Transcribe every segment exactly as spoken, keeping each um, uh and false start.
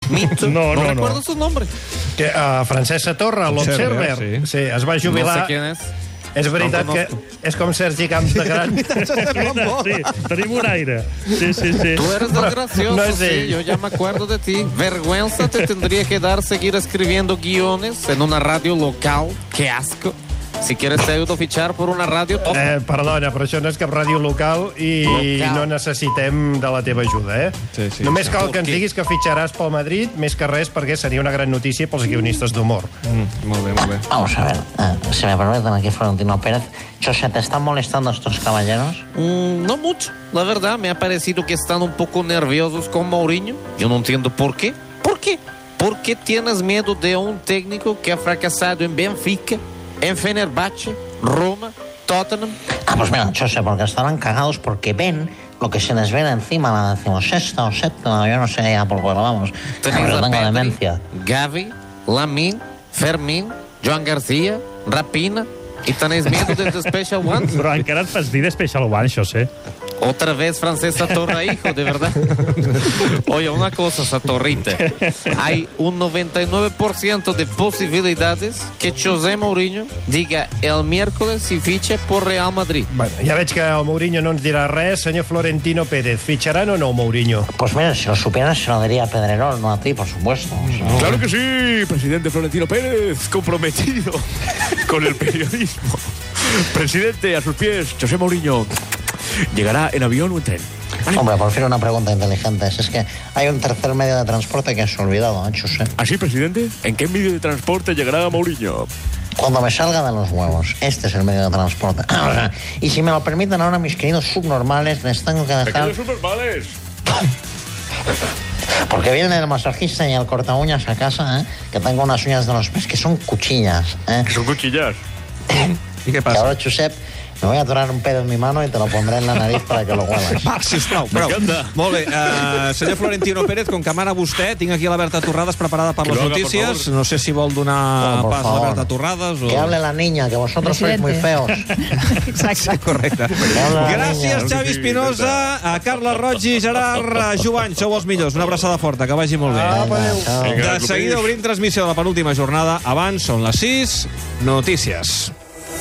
Mito. No, no, no, recuerdo no. su nombre. Que, uh, Francesc Satorra, l'Observer. Sí. Sí, es va jubilar. No sé quién es. És veritat No que és com Sergi Camps de gran. Sí, tenim un aire. Sí, sí, sí. Tú eres el gracioso, No es sí, él. yo ya me acuerdo de ti. Vergüenza te tendría que dar seguir escribiendo guiones en una radio local. Qué asco. Si quieres te ayudo a fichar por una radio top. Eh, perdona, però això no és cap ràdio local i Local. no necessitem de la teva ajuda, eh? Sí, sí, Només sí. cal que ens diguis que fitxaràs pel Madrid, més que res perquè seria una gran notícia pels guionistes d'humor. Mm, molt bé, molt bé. Vamos a ver, eh, si me permiten aquí Florentino Pérez. José, ¿te están molestando estos caballeros? Mm, no mucho. La verdad, me ha parecido que están un poco nerviosos con Mourinho. Yo no entiendo por qué. ¿Por qué? ¿Por qué tienes miedo de un técnico que ha fracasado en Benfica, en Fenerbahce, Roma, Tottenham? Ah, pues mira, José, porque estarán cagados porque ven lo que se les viene encima, la decimosexta o séptima, yo no sé ya por cuál vamos. Tenéis Pero a tengo Pedri, demencia. Gavi, Lamine, Fermín, Joan García, Rapina. ¿Y tenéis miedo de The Special Ones? Però encara et fas dir de Special One, això, sé. Otra vez Francesc Satorra, hijo, de verdad. Oye, una cosa, Satorrita. Hay un noventa y nueve por ciento de posibilidades que José Mourinho diga el miércoles si ficha por Real Madrid. Bueno, ja veig que el Mourinho no ens dirà res. Senyor Florentino Pérez, fitxaran o no Mourinho? Pues mira, si lo supieran se lo diría a Pedrerol, no a ti, por supuesto. O sea, Claro que sí, presidente Florentino Pérez, comprometido con el periodismo. Presidente, a sus pies, José Mourinho. ¿Llegará en avión o en tren? Hombre, por fin una pregunta inteligente. Es que hay un tercer medio de transporte que se ha olvidado, ¿eh, José? ¿Así, presidente? ¿En qué medio de transporte llegará Mourinho? Cuando me salga de los huevos. Este es el medio de transporte. O sea, y si me lo permiten ahora, mis queridos subnormales, les tengo que dejar... ¡Pequeños subnormales! Porque viene el masajista y el corta uñas a casa, ¿eh? Que tengo unas uñas de los pies que son cuchillas, ¿eh? Que son cuchillas. I què Que passa? ahora, Josep, me voy a atorar un pedo en mi mano y te lo pondré en la nariz para que lo huelas. Va, sisplau, prou. M'encanta. Molt bé, uh, senyor Florentino Pérez, com que mana vostè, tinc aquí la Berta Torrades preparada per Que les lo haga, por notícies. favor. No sé si vol donar Oh, por pas a la favor. Berta Torrades o... Que hable la niña, que vosotros sois muy feos. Exacte, correcte. Hola, Gràcies, niña. Xavi Espinosa, a Carles Roig i Gerard Jovany. Sou els millors. Una abraçada forta, que vagi molt bé. Chao. Venga, De seguida obrim transmissió de la penúltima jornada. Abans són les sis. Notícies.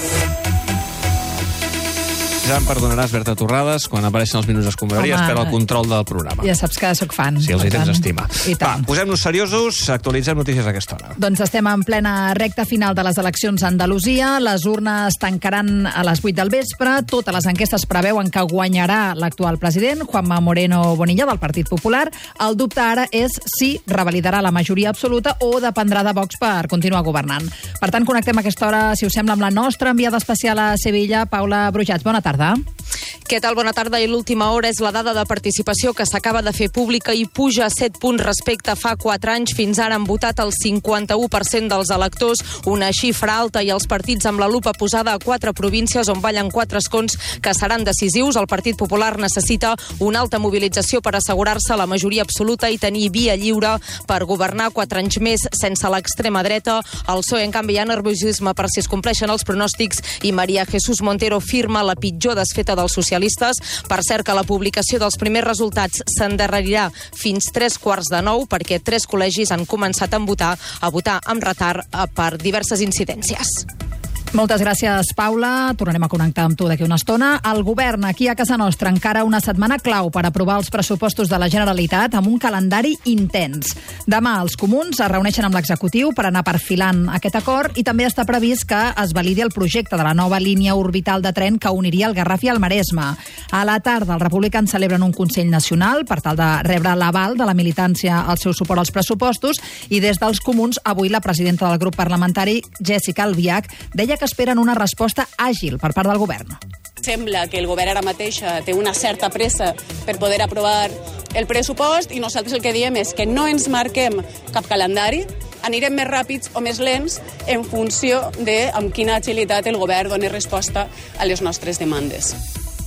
Ja em perdonaràs, Berta Torrades, quan apareixen els minuts d'escombraria, Home, espera el control del programa. Ja saps que sóc fan. Si els hi per tens tant. estima. I Va, tant. posem-nos seriosos, actualitzem notícies a aquesta hora. Doncs estem en plena recta final de les eleccions a Andalusia. Les urnes tancaran a les vuit del vespre. Totes les enquestes preveuen que guanyarà l'actual president, Juanma Moreno Bonilla, del Partit Popular. El dubte ara és si revalidarà la majoria absoluta o dependrà de Vox per continuar governant. Per tant, connectem a aquesta hora, si us sembla, amb la nostra enviada especial a Sevilla, Paula Brujats. Bona tarda. Què tal? Bona tarda. I l'última hora és la dada de participació que s'acaba de fer pública i puja a set punts respecte a fa quatre anys. Fins ara han votat el cinquanta-u per cent dels electors, una xifra alta, i els partits amb la lupa posada a quatre províncies on ballen quatre escons que seran decisius. El Partit Popular necessita una alta mobilització per assegurar-se la majoria absoluta i tenir via lliure per governar quatre anys més sense l'extrema dreta. El P S O E, en canvi, hi ha nerviosisme per si es compleixen els pronòstics i María Jesús Montero firma la pitjor desfeta dels socialistes. Per cert, que la publicació dels primers resultats s'endarrerirà fins tres quarts de nou perquè tres col·legis han començat a votar, a votar amb retard per diverses incidències. Moltes gràcies, Paula. Tornarem a connectar amb tu d'aquí una estona. El govern, aquí a casa nostra, encara una setmana clau per aprovar els pressupostos de la Generalitat amb un calendari intens. Demà els comuns es reuneixen amb l'executiu per anar perfilant aquest acord i també està previst que es validi el projecte de la nova línia orbital de tren que uniria el Garraf i el Maresme. A la tarda, els republicans celebren un Consell Nacional per tal de rebre l'aval de la militància al seu suport als pressupostos i des dels comuns, avui la presidenta del grup parlamentari, Jessica Albiach, deia que esperen una resposta àgil per part del govern. Sembla que el govern ara mateix té una certa pressa per poder aprovar el pressupost i nosaltres el que diem és que no ens marquem cap calendari, anirem més ràpids o més lents en funció de amb quina agilitat el govern doni resposta a les nostres demandes.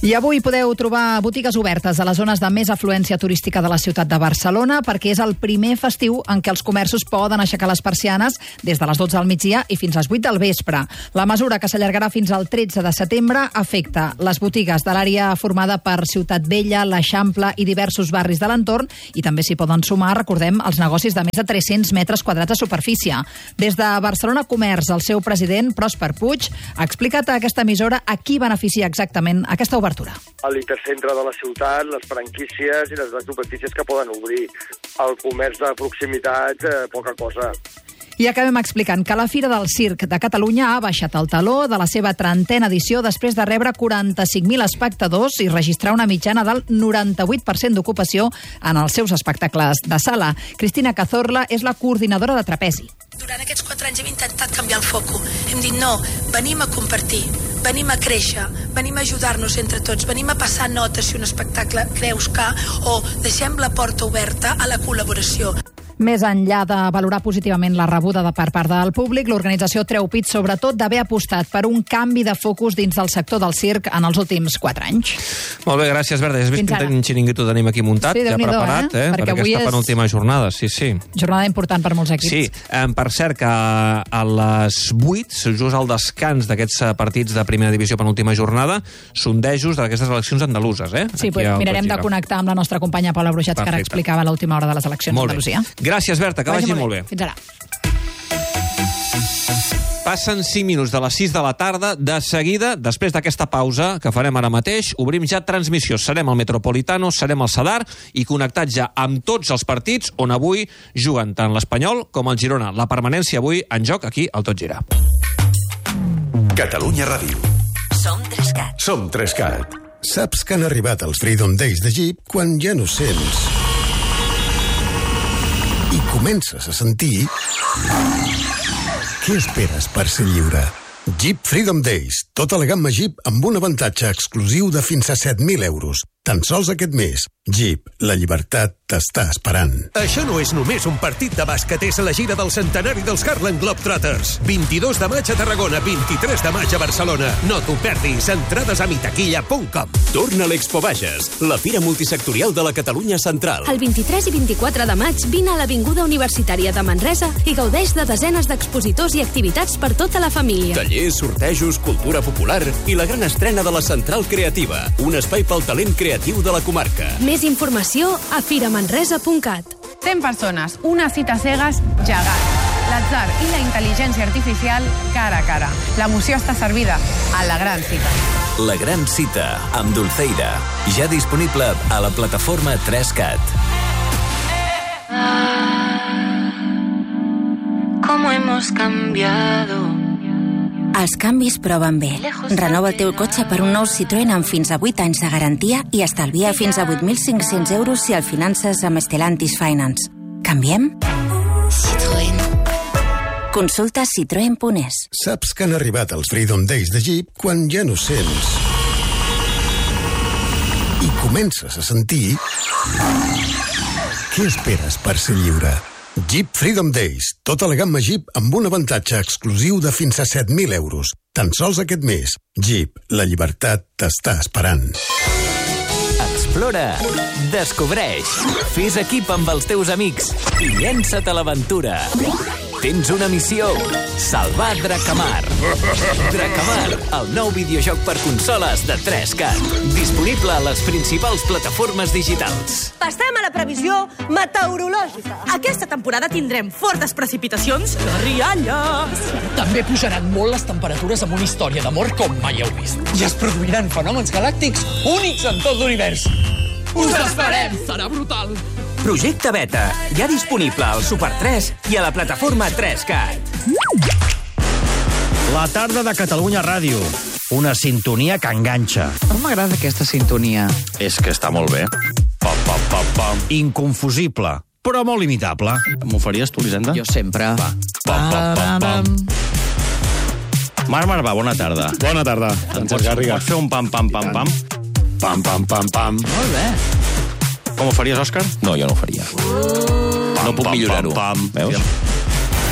I avui podeu trobar botigues obertes a les zones de més afluència turística de la ciutat de Barcelona perquè és el primer festiu en què els comerços poden aixecar les persianes des de les dotze del migdia i fins a les vuit del vespre. La mesura, que s'allargarà fins al tretze de setembre, afecta les botigues de l'àrea formada per Ciutat Vella, l'Eixample i diversos barris de l'entorn, i també s'hi poden sumar, recordem, els negocis de més de tres-cents metres quadrats de superfície. Des de Barcelona Comerç, el seu president, Pròsper Puig, ha explicat a aquesta emissora a qui beneficia exactament aquesta obertura. A l'hipercentre de la ciutat, les franquícies i les superfícies que poden obrir. El comerç de proximitat, eh, poca cosa. I acabem explicant que la Fira del Circ de Catalunya ha baixat el taló de la seva trentena edició després de rebre quaranta-cinc mil espectadors i registrar una mitjana del noranta-vuit per cent d'ocupació en els seus espectacles de sala. Cristina Cazorla és la coordinadora de Trapezi. Durant aquests quatre anys hem intentat canviar el foco. Hem dit no, venim a compartir, venim a créixer, venim a ajudar-nos entre tots, venim a passar notes si un espectacle creus que, o deixem la porta oberta a la col·laboració. Més enllà de valorar positivament la rebuda de per part del públic, l'organització treu pit sobretot d'haver apostat per un canvi de focus dins del sector del circ en els últims quatre anys. Molt bé, gràcies, Berta. Ja has vist quin xeringuito tenim aquí muntat, sí, ja preparat, eh? eh? per aquesta és... penúltima jornada. Sí, sí. Jornada important per molts equips. Sí, eh, per cert que a les vuit, just al descans d'aquests partits de primera divisió penúltima jornada, sondejos d'aquestes eleccions andaluses. Eh? Sí, pues mirarem de connectar amb la nostra companya Paula Bruixats, Perfecte. que ara explicava l'última hora de les eleccions d'Andalusia. Gràcies, Berta, que vagi, vagi molt bé. Fins ara. Passen cinc minuts de les sis de la tarda. De seguida, després d'aquesta pausa que farem ara mateix, obrim ja transmissió. Serem al Metropolitano, serem al Sadar i connectats ja amb tots els partits on avui juguen tant l'Espanyol com el Girona. La permanència avui en joc aquí al Tot Gira. Catalunya Ràdio. Som Trescat. Som Trescat. Saps que han arribat els Freedom Days de Jeep quan ja no sents i comences a sentir... Què esperes per ser lliure? Jeep Freedom Days. Tota la gamma Jeep amb un avantatge exclusiu de fins a set mil euros. Tan sols aquest mes. Jeep, la llibertat t'està esperant. Això no és només un partit de bàsquet, és la gira del centenari dels Harlem Globetrotters. vint-i-dos de maig a Tarragona, vint-i-tres de maig a Barcelona. No t'ho perdis, entrades a mitaquilla punt com. Torna a l'Expo Bages, la fira multisectorial de la Catalunya Central. El vint-i-tres i vint-i-quatre de maig vine a l'Avinguda Universitària de Manresa i gaudeix de desenes d'expositors i activitats per tota la família. Tallers, sortejos, cultura popular i la gran estrena de la Central Creativa, un espai pel talent creatiu de la comarca. Més informació a firamanresa punt cat. cent persones, una cita cegues, Jagat. L'atzar i la intel·ligència artificial cara a cara. L'emoció està servida a la gran cita. La gran cita, amb Dulceida. Ja disponible a la plataforma tres cat. ¿Cómo hemos cambiado? Els canvis proven bé. Renova el teu cotxe per un nou Citroën amb fins a vuit anys de garantia i estalvia fins a vuit mil cinc-cents euros si el finances amb Stellantis Finance. Canviem? Citroën. Consulta citroen punt es. Saps que han arribat els Freedom Days de Jeep quan ja no sents i comences a sentir... Què esperes per ser lliure? Jeep Freedom Days. Tota la gamma Jeep amb un avantatge exclusiu de fins a set mil euros. Tan sols aquest mes. Jeep, la llibertat t'està esperant. Explora, descobreix, fes equip amb els teus amics i llença't a l'aventura. Tens una missió: salvar Dracamar. Dracamar, el nou videojoc per consoles de tres cat. Disponible a les principals plataformes digitals. Passem a la previsió meteorològica. Aquesta temporada tindrem fortes precipitacions i rialles. També pujaran molt les temperatures amb una història d'amor com mai heu vist. I es produiran fenòmens galàctics únics en tot l'univers. Us esperem! Serà brutal! Projecte Beta, ja disponible al Super tres i a la plataforma tres cat. La tarda de Catalunya Ràdio. Una sintonia que enganxa. No m'agrada aquesta sintonia. És que està molt bé. Pam, pam, pam, pam. Inconfusible, però molt imitable. M'ho faries tu, Elisenda? Jo sempre. Va. Pam, pam, pam, pam. Marc Marvà, bona tarda. Bona tarda. Ens pots, pots fer un pam, pam, pam, pam? Pam, pam, pam, pam. Molt bé. Com ho faries, Òscar? No, jo no ho faria. Uh, no puc millorar-ho. Veus?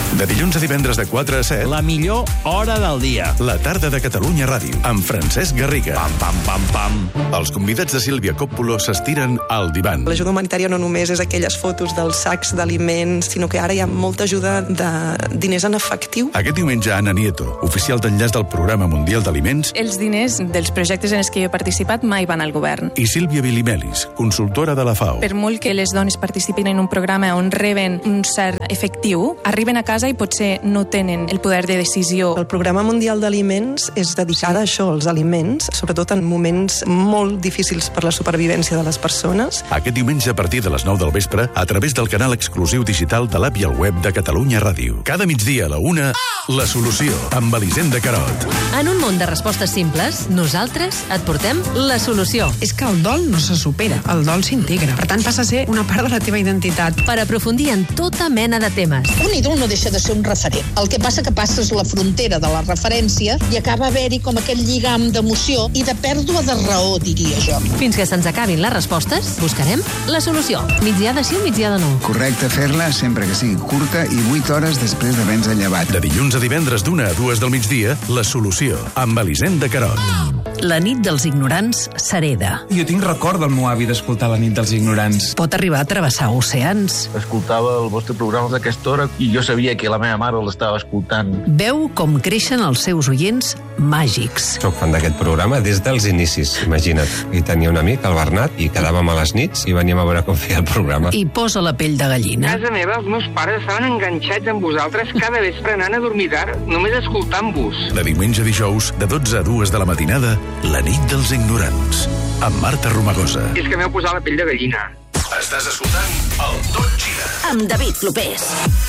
De dilluns a divendres de quatre a set. La millor hora del dia. La tarda de Catalunya Ràdio, amb Francesc Garriga. Pam, pam, pam, pam. Els convidats de Sílvia Coppola s'estiren al divan. L'ajuda humanitària no només és aquelles fotos dels sacs d'aliments, sinó que ara hi ha molta ajuda de diners en efectiu. Aquest diumenge, Ana Nieto, oficial d'enllaç del Programa Mundial d'Aliments, Els diners dels projectes en els que jo he participat mai van al govern. i Sílvia Bilimelis, consultora de la FAO. Per molt que les dones participin en un programa on reben un cert efectiu, arriben a casa i potser no tenen el poder de decisió. El Programa Mundial d'Aliments és dedicada a això, als aliments, sobretot en moments molt difícils per la supervivència de les persones. Aquest diumenge a partir de les nou del vespre, a través del canal exclusiu digital de l'app i el web de Catalunya Ràdio. Cada migdia a la una, La Solució, amb Elisenda Carot. En un món de respostes simples, nosaltres et portem la solució. És que el dol no se supera, el dol s'integra. Per tant, passa a ser una part de la teva identitat. Per aprofundir en tota mena de temes. Un ídol no deixa de ser un referent. El que passa que passes la frontera de la referència i acaba haver-hi com aquell lligam d'emoció i de pèrdua de raó, diria jo. Fins que se'ns acabin les respostes, buscarem la solució. Migdia de sí o migdia de no. Correcte fer-la sempre que sigui curta i vuit hores després d'haver-nos llevat. De dilluns a divendres d'una a dues del migdia, La Solució, amb Elisenda Carot. La nit dels ignorants s'hereda. Jo tinc record del meu avi d'escoltar La nit dels ignorants. Pot arribar a travessar oceans. Escoltava el vostre programa d'aquesta hora i jo sabia que la meva mare l'estava escoltant. Veu com creixen els seus oients màgics. Soc fan d'aquest programa des dels inicis, imagina't. I tenia un amic, el Bernat, i quedàvem a les nits i veníem a veure com feia el programa. I posa la pell de gallina. A casa meva, els meus pares estaven enganxats amb vosaltres cada vespre anant a dormir tard, només escoltant-vos. De diumenge a dijous, de dotze a dues de la matinada, La nit dels ignorants, amb Marta Romagosa. És que m'heu posat la pell de gallina. Estàs escoltant el Tot Gira. Amb David Clopés.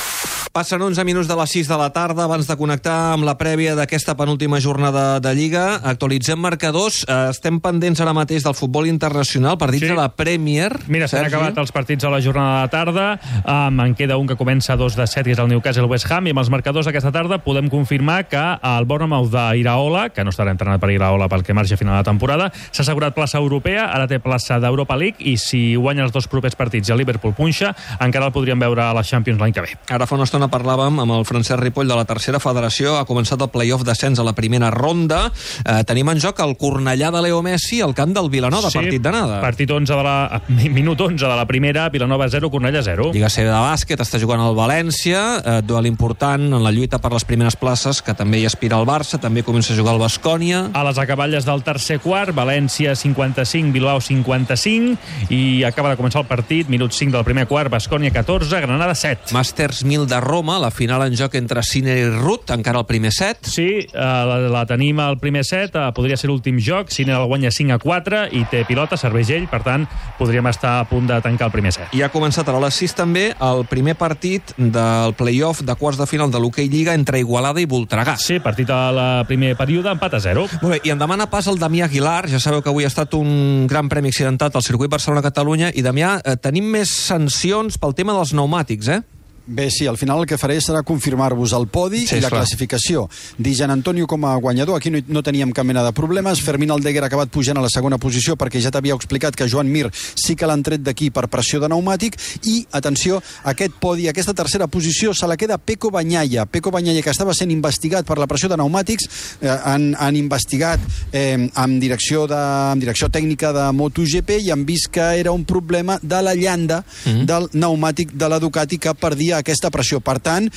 Passen onze minuts de les sis de la tarda. Abans de connectar amb la prèvia d'aquesta penúltima jornada de Lliga, actualitzem marcadors. Estem pendents ara mateix del futbol internacional, partits sí. de la Premier. Mira, s'han acabat els partits a la jornada de tarda. Um, en queda un que comença a dos de set, que és el Newcastle West Ham, i amb els marcadors d'aquesta tarda podem confirmar que el Bournemouth d'Iraola, que no estarà entrenat per Iraola pel que marxa a final de temporada, s'ha assegurat plaça europea, ara té plaça d'Europa League, i si guanya els dos propers partits i el Liverpool punxa, encara el podríem veure a la Champions l'any que ve. Ara fa una estona parlàvem amb el Francesc Ripoll de la tercera federació. Ha començat el play-off d'ascens a la primera ronda. Eh, tenim en joc el Cornellà de Leo Messi al camp del Vilanova, sí, partit d'anada. Partit onze de la, minut onze de la primera, Vilanova zero, Cornellà zero. Lliga C de bàsquet, està jugant el València, eh, duel important en la lluita per les primeres places, que també hi aspira el Barça, també comença a jugar el Baskonia. A les acaballes del tercer quart, València cinquanta-cinc, Bilbao cinquanta-cinc, i acaba de començar el partit, minut cinc del primer quart, Baskonia catorze, Granada set. Masters mil de Roma, la final en joc entre Sinner i Ruth, encara el primer set. Sí, uh, la, la tenim al primer set, uh, podria ser l'últim joc, Sinner el guanya cinc a quatre i té pilota, serveix ell, per tant, podríem estar a punt de tancar el primer set. I ha començat a les sis també el primer partit del play-off de quarts de final de l'Hockey Lliga entre Igualada i Voltregà. Sí, partit a la primer període, empat a zero. Molt bé, i en demana pas el Damià Aguilar, ja sabeu que avui ha estat un gran premi accidentat al circuit Barcelona-Catalunya, i Damià, eh, tenim més sancions pel tema dels pneumàtics, eh? Bé, sí, al final el que faré serà confirmar-vos el podi sí, i la clar. classificació. Di Gian Antonio com a guanyador, aquí no, no teníem cap mena de problemes. Fermín Aldeguer ha acabat pujant a la segona posició perquè ja t'havia explicat que Joan Mir sí que l'han tret d'aquí per pressió de pneumàtic. I, atenció, aquest podi, aquesta tercera posició se la queda Pecco Bagnaia. Pecco Bagnaia, que estava sent investigat per la pressió de pneumàtics, eh, han, han investigat eh, amb, direcció de, amb direcció tècnica de MotoGP i han vist que era un problema de la llanda mm-hmm. del pneumàtic de la Ducati que perdia aquesta pressió. Per tant,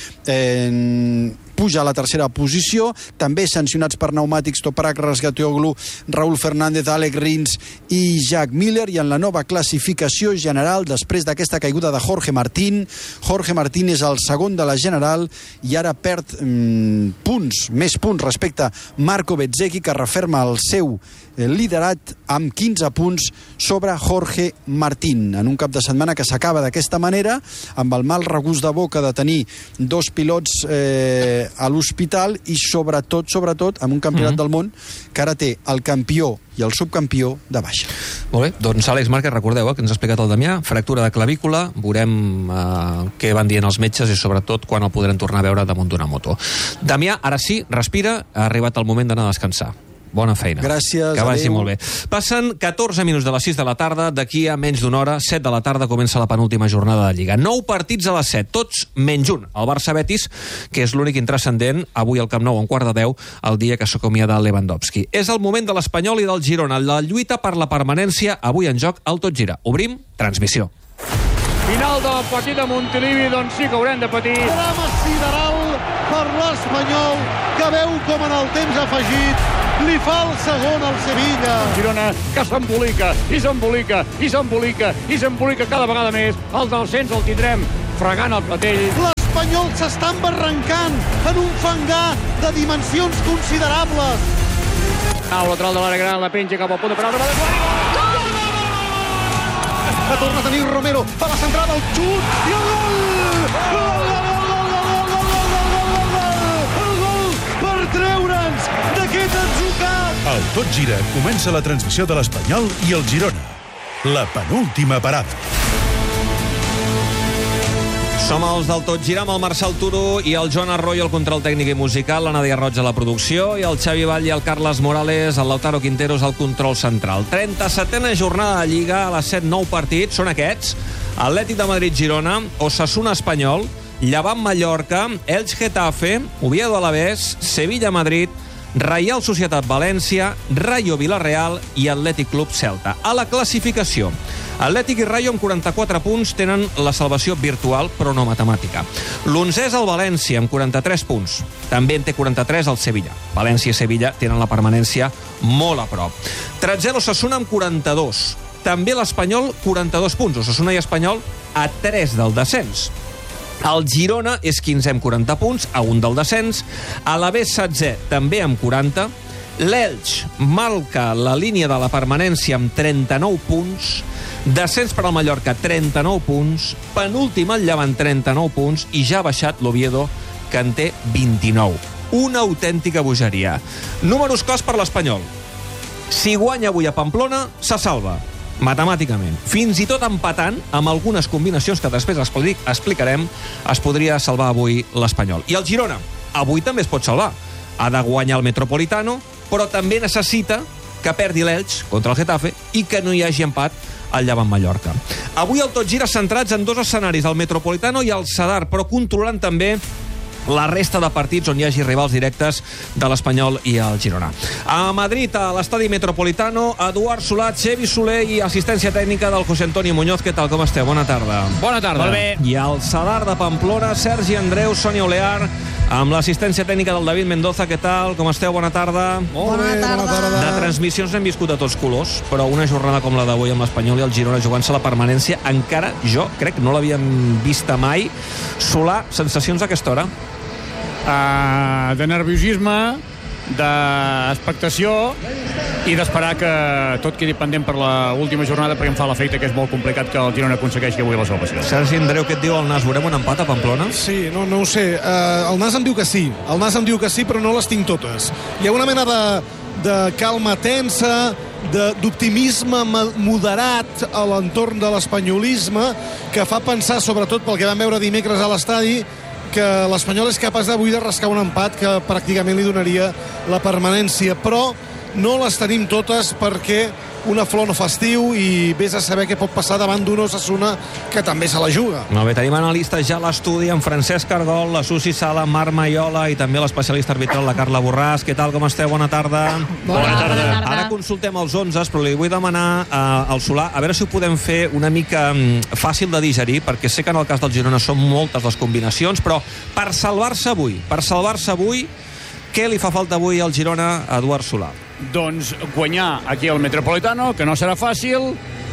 eh, puja a la tercera posició, també sancionats per pneumàtics Toprak Razgatlioglu, Raúl Fernández, Alec Rins i Jack Miller, i en la nova classificació general, després d'aquesta caiguda de Jorge Martín, Jorge Martín és el segon de la general i ara perd mm, punts, més punts respecte a Marco Bezzecchi, que referma el seu liderat amb quinze punts sobre Jorge Martín, en un cap de setmana que s'acaba d'aquesta manera, amb el mal regust de boca de tenir dos pilots eh, a l'hospital i sobretot, sobretot, amb un campionat mm-hmm. del món que ara té el campió i el subcampió de baixa. Molt bé, doncs Àlex Márquez, recordeu eh, que ens ha explicat el Damià, fractura de clavícula, veurem eh, què van dient els metges i sobretot quan el podrem tornar a veure damunt d'una moto. Damià, ara sí, respira, ha arribat el moment d'anar a descansar. bona feina. Gràcies, que vagi adéu. molt bé. Passen catorze minuts de les sis de la tarda, d'aquí a menys d'una hora, set de la tarda, comença la penúltima jornada de Lliga. Nou partits a les set, tots menys un. El Barça-Betis, que és l'únic intrascendent, avui al Camp Nou, un quart de deu, el dia que s'acomiada Lewandowski. És el moment de l'Espanyol i del Girona. La lluita per la permanència, avui en joc, al Tot Gira. Obrim transmissió. Final del partit de Montilivi, doncs sí que haurem de patir. Drama sideral per l'Espanyol, que veu com en el temps afegit li fa el segon al Sevilla. Girona, que s'embolica, i s'embolica, i s'embolica, i s'embolica cada vegada més. El descens el tindrem fregant el platell. L'Espanyol s'està embarrancant en un fangar de dimensions considerables. Au, lateral de l'àrea gran, la penja cap al punt de penal. Que torna a tenir Romero, fa la centrada, el xut, i el gol! Gol, gol, gol, gol, gol, gol, gol, gol, el gol per treure'ns d'aquest atzucat! Al Tot Gira comença la transmissió de l'Espanyol i el Girona. La penúltima parada. Som els del Tot Gira amb el Marçal Turo i el Joan Arroyo, el control tècnic i musical, la Nàdia Roig a la producció i el Xavi Vall i el Carles Morales, el Lautaro Quinteros al control central. trenta-setena jornada de Lliga, a les set nou partits, són aquests: Atlètic de Madrid-Girona, Osasuna Espanyol, Llevant Mallorca, Elx Getafe, Oviedo Alavés, Sevilla Madrid, Reial Societat València, Rayo Villarreal i Atlètic Club Celta. A la classificació, Atlètic i Rayo amb quaranta-quatre punts tenen la salvació virtual, però no matemàtica. L'onzè és el València amb quaranta-tres punts. També en té quaranta-tres el Sevilla. València i Sevilla tenen la permanència molt a prop. tretzè l'Osasuna amb quaranta-dos. També l'Espanyol, quaranta-dos punts. Osasuna i Espanyol a tres del descens. El Girona és quinzè amb quaranta punts, a un del descens. Alavés setzè, també amb quaranta. L'Elx marca la línia de la permanència amb trenta-nou punts. Descens per al Mallorca, trenta-nou punts. Penúltim el Llevant, trenta-nou punts. I ja ha baixat l'Oviedo, que en té vint-i-nou. Una autèntica bogeria. Números clars per l'Espanyol. Si guanya avui a Pamplona, se salva. Matemàticament. Fins i tot empatant, amb algunes combinacions que després explicarem, es podria salvar avui l'Espanyol. I el Girona, avui també es pot salvar. Ha de guanyar el Metropolitano, però també necessita que perdi l'Elx contra el Getafe i que no hi hagi empat al Llevant Mallorca. Avui el Tot Gira centrats en dos escenaris, el Metropolitano i el Sadar, però controlant també la resta de partits on hi hagi rivals directes de l'Espanyol i el Girona. A Madrid, a l'estadi Metropolitano, Eduard Solà, Xevi Soler i assistència tècnica del José Antonio Muñoz. Què tal, com esteu? Bona tarda. Bona tarda. Molt bé. I al Sadar de Pamplona, Sergi Andreu, Sònia Olear, amb l'assistència tècnica del David Mendoza. Què tal, com esteu? Bona tarda. Molt bé, bona tarda. De transmissions n'hem viscut a tots colors, però una jornada com la d'avui amb l'Espanyol i el Girona jugant-se la permanència, encara jo crec que no l'havíem vista mai. Solà, sensacions a aquesta hora? Uh, de nerviosisme, d'expectació i d'esperar que tot quedi pendent per l'última jornada, perquè em fa l'efecte que és molt complicat que el Girona aconsegueixi avui la salvació. Sergi Andreu, què et diu el Nas? Veurem un empat a Pamplona? Sí, no, no ho sé. Uh, el Nas em diu que sí. El Nas em diu que sí, però no les tinc totes. Hi ha una mena de, de calma tensa, d'optimisme moderat a l'entorn de l'espanyolisme, que fa pensar, sobretot pel que vam veure dimecres a l'estadi, que l'Espanyol és capaç d'avui de rascar un empat que pràcticament li donaria la permanència, però no les tenim totes perquè una flor no fa estiu i vés a saber què pot passar davant d'un Osasuna que també se la juga. Molt bé, tenim analistes ja a l'estudi amb Francesc Argol, la Susi Sala, Marc Maiola i també l'especialista arbitral, la Carla Borràs. Què tal, com esteu? Bona tarda. Bona, Bona tarda. tarda. Ara consultem els onzes, però li vull demanar uh, al Solà a veure si ho podem fer una mica um, fàcil de digerir, perquè sé que en el cas del Girona són moltes les combinacions, però per salvar-se avui, per salvar-se avui, què li fa falta avui al Girona a Eduard Solà? Doncs guanyar aquí al Metropolitano, que no serà fàcil,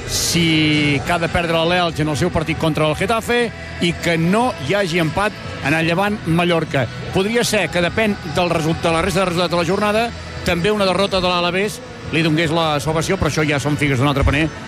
si que ha de perdre l'Elx en el seu partit contra el Getafe i que no hi hagi empat en el Llevant Mallorca. Podria ser que depèn del resultat, de la resta de resultats de la jornada, també una derrota de l'Alavés li donés la salvació, però això ja són figues d'un altre paner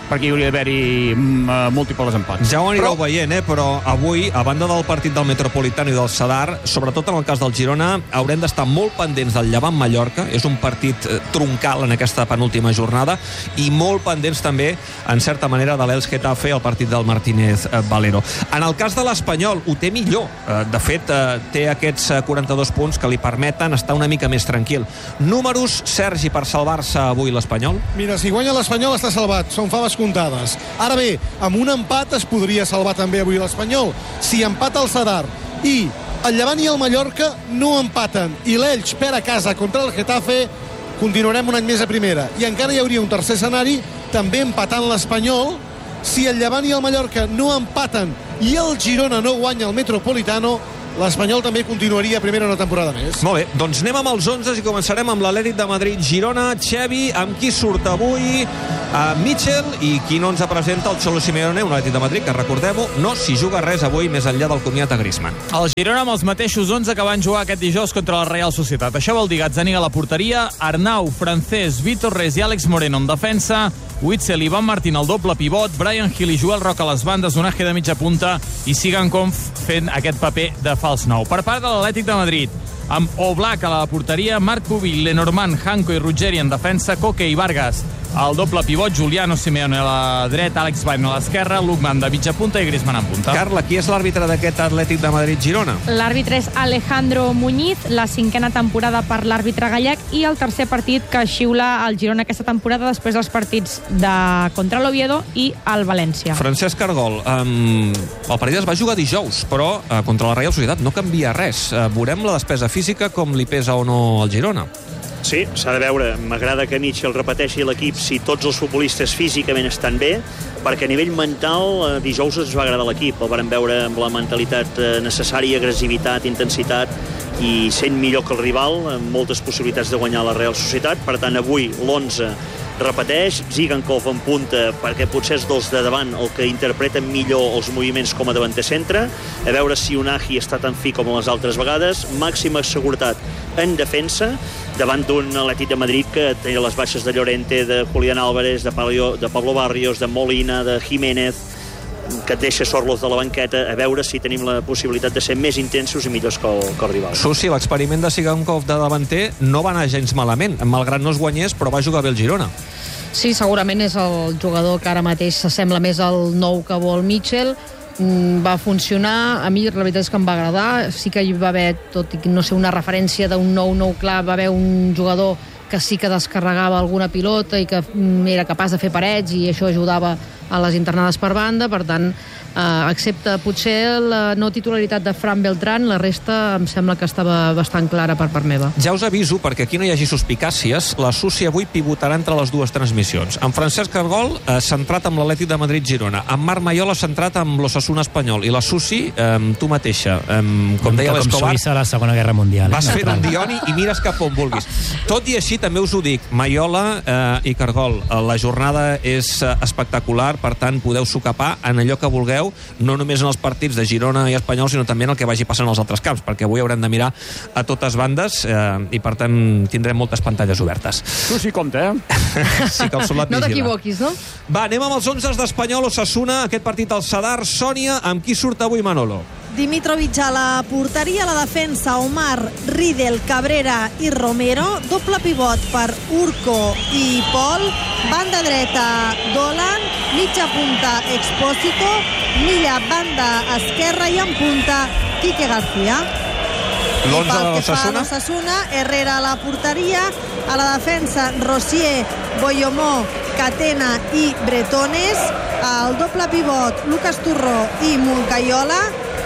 perquè hi hauria d'haver-hi uh, múltiples empats. Ja ho anireu però... veient, eh? Però avui, a banda del partit del Metropolitano i del Sadar, sobretot en el cas del Girona, haurem d'estar molt pendents del Llevant-Mallorca. És un partit eh, troncal en aquesta penúltima jornada, i molt pendents també, en certa manera, de l'Elx-Getafe, el partit del Martínez eh, Valero. En el cas de l'Espanyol, ho té millor. Eh, de fet, eh, té aquests quaranta-dos punts que li permeten estar una mica més tranquil. Números, Sergi, per salvar-se avui l'Espanyol? Mira, si guanya l'Espanyol està salvat, són faves comptades. Ara bé, amb un empat es podria salvar també avui l'Espanyol. Si empata el Sadar i el Llevant i el Mallorca no empaten i l'Elx perd a casa contra el Getafe, continuarem un any més a primera. I encara hi hauria un tercer escenari, també empatant l'Espanyol. Si el Llevant i el Mallorca no empaten i el Girona no guanya el Metropolitano, l'Espanyol també continuaria primera una temporada més. Molt bé, doncs anem amb els onzes i començarem amb l'Atlètic de Madrid Girona. Xevi, amb qui surt avui? Uh, Mitchell, i quin onze presenta el Cholo Simeone, un Atlètic de Madrid que, recordem-ho, no s'hi juga res avui més enllà del comiat a Griezmann. El Girona amb els mateixos onze que van jugar aquest dijous contra la Real Societat. Això vol dir Gazzaniga a la porteria, Arnau, Francés, Vitor Res i Àlex Moreno en defensa, Witzel i Ivan Martín al doble pivot, Brian Hill i Joel Roca a les bandes, Onaje de mitja punta i Sigan Conf fent aquest paper de fals nou. Per part de l'Atlètic de Madrid, amb Oblak a la porteria, Marc Pubill, Lenormand, Hanco i Ruggeri en defensa, Coque i Vargas al doble pivot, Giuliano Simeone a la dreta, Alex Baino a l'esquerra, Lukman de mitja punta i Griezmann en punta. Carla, qui és l'àrbitre d'aquest Atlètic de Madrid-Girona? L'àrbitre és Alejandro Muñiz, la cinquena temporada per l'àrbitre gallec i el tercer partit que xiula el Girona aquesta temporada després dels partits de contra l'Oviedo i el València. Francesc Argol, um, el partit es va jugar dijous, però uh, contra la Real Societat no canvia res. Uh, veurem la despesa física, com li pesa o no al Girona. Sí, s'ha de veure. M'agrada que Mitchell repeteixi l'equip si tots els futbolistes físicament estan bé, perquè a nivell mental eh, dijous ens va agradar l'equip. El vam veure amb la mentalitat eh, necessària, agressivitat, intensitat, i sent millor que el rival, amb moltes possibilitats de guanyar la Real Societat. Per tant, avui l'onze repeteix, Zigankov en punta, perquè potser és dels de davant el que interpreten millor els moviments com a davanter centre, a veure si Unagi està tan fi com les altres vegades, màxima seguretat en defensa, davant d'un Atlètic de Madrid que tenia les baixes de Llorente, de Julián Álvarez, de Pablo, de Pablo Barrios, de Molina, de Jiménez, que et deixa Sorloz de la banqueta, a veure si tenim la possibilitat de ser més intensos i millors que el, que el rival. Susi, l'experiment de Sigankov de davanter no va anar gens malament, malgrat no es guanyés, però va jugar bé el Girona. Sí, segurament és el jugador que ara mateix s'assembla més al nou que vol Mitchell. Mm, va funcionar, a mi la veritat és que em va agradar, sí que hi va haver, tot i no sé, una referència d'un nou nou clar, va haver un jugador que sí que descarregava alguna pilota i que era capaç de fer parets i això ajudava a les internades per banda, per tant, eh, excepte potser la no titularitat de Fran Beltrán, la resta em sembla que estava bastant clara per part meva. Ja us aviso, perquè aquí no hi hagi suspicàcies, la Susi avui pivotarà entre les dues transmissions. En Francesc Argol, eh, centrat amb l'Atlètic de Madrid-Girona, en Marc Maiola, centrat amb l'Osasuna espanyol, i la Susi, eh, tu mateixa, eh, com deia l'Escobar, com Suïssa a la Segona Guerra Mundial. Vas fer un Dioni i mires cap on vulguis. Tot i així, també us ho dic, Maiola eh, i Cargol, eh, la jornada és eh, espectacular, per tant, podeu socapar en allò que vulgueu, no només en els partits de Girona i Espanyol, sinó també en el que vagi passant als altres camps, perquè avui haurem de mirar a totes bandes eh, i, per tant, tindrem moltes pantalles obertes. Tu sí compta, eh? Sí que el solat no vigila. t'equivoquis, no? Va, anem amb els onzes d'Espanyol Osasuna, aquest partit al Sadar. Sònia, amb qui surt avui Manolo? Dimitrovic a la porteria, a la defensa Omar, Riedel, Cabrera i Romero, doble pivot per Urco i Pol, banda dreta Dolan, mitja punta Expósito, Milla banda esquerra i en punta Quique García. L'onze de l'Osasuna? Osasuna, Herrera a la porteria, a la defensa Rosier, Boyomó, Catena i Bretones, al doble pivot Lucas Turró i Moncayola,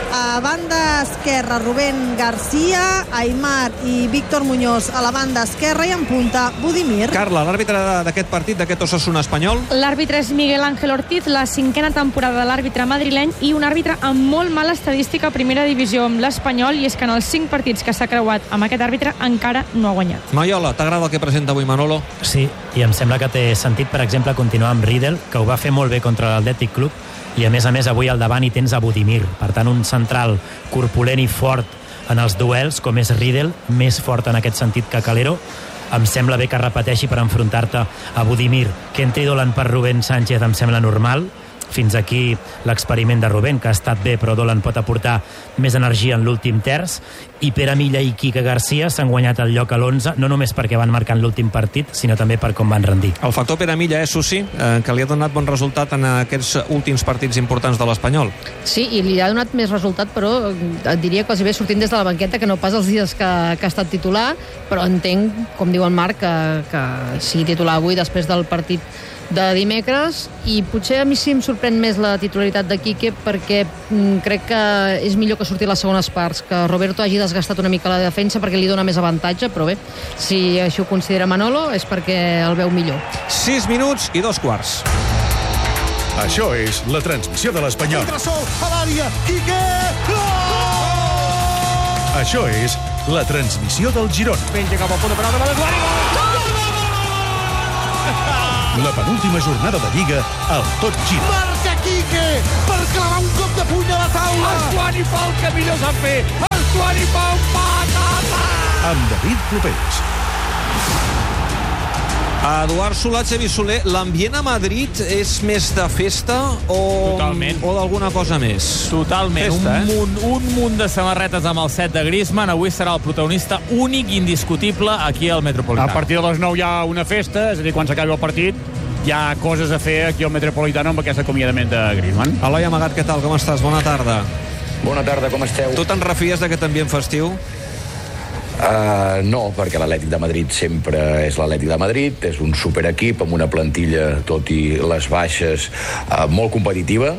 a banda esquerra Rubén García, Aimar i Víctor Muñoz a la banda esquerra i en punta Budimir. Carla, l'àrbitre d'aquest partit, d'aquest Osasuna espanyol? L'àrbitre és Miguel Ángel Ortiz, la cinquena temporada de l'àrbitre madrileny i un àrbitre amb molt mala estadística a primera divisió amb l'Espanyol, i és que en els cinc partits que s'ha creuat amb aquest àrbitre encara no ha guanyat. Maiola, t'agrada el que presenta avui Manolo? Sí, i em sembla que té sentit, per exemple, continuar amb Riedel, que ho va fer molt bé contra l'Atlètic Club, i a més a més avui al davant hi tens a Budimir, per tant un central corpulent i fort en els duels, com és Riedel, més fort en aquest sentit que Calero. em sembla bé que repeteixi per enfrontar-te a Budimir. Que entri Dolan per Rubén Sánchez em sembla normal. Fins aquí l'experiment de Rubén, que ha estat bé, però Dolan pot aportar més energia en l'últim terç. I Pere Milla i Quique Garcia s'han guanyat el lloc a l'onze, no només perquè van marcar en l'últim partit, sinó també per com van rendir. El factor Pere Milla, eh, Susi, eh, que li ha donat bon resultat en aquests últims partits importants de l'Espanyol. Sí, i li ha donat més resultat, però et diria quasi bé sortint des de la banqueta, que no pas els dies que, que ha estat titular, però entenc, com diu el Marc, que, que sigui titular avui després del partit de dimecres, i potser a mi sí em sorprèn més la titularitat de Quique, perquè mm, crec que és millor que surti a les segones parts, que Roberto hagi desgastat una mica la defensa perquè li dona més avantatge, però bé, si això ho considera Manolo és perquè el veu millor. sis minuts i dos quarts. Això és la transmissió de l'Espanyol. Entra sol a l'àrea, Quique! Això és la transmissió del Girona. Penja cap al punt de penal de Madeguari, gol! La penúltima jornada de Lliga al Tot Gira. Marca Quique per clavar un cop de puny a la taula. El Joan i Pau, que millor sap fer. El Joan i Pau, patata! Amb David Clopés. Eduard Solà, Xavi Soler, l'ambient a Madrid és més de festa o, Totalment. o d'alguna cosa més? Totalment. Festa, un, eh? munt, un munt de samarretes amb el set de Griezmann. Avui serà el protagonista únic i indiscutible aquí al Metropolitano. A partir de les nou hi ha una festa, és a dir, quan s'acabi el partit, hi ha coses a fer aquí al Metropolitano amb aquest acomiadament de Griezmann. Eloi Amagat, què tal? Com estàs? Bona tarda. Bona tarda, com esteu? Tu te'n refies d'aquest ambient festiu? Uh, no, perquè l'Atlètic de Madrid sempre és l'Atlètic de Madrid, és un superequip amb una plantilla, tot i les baixes, uh, molt competitiva,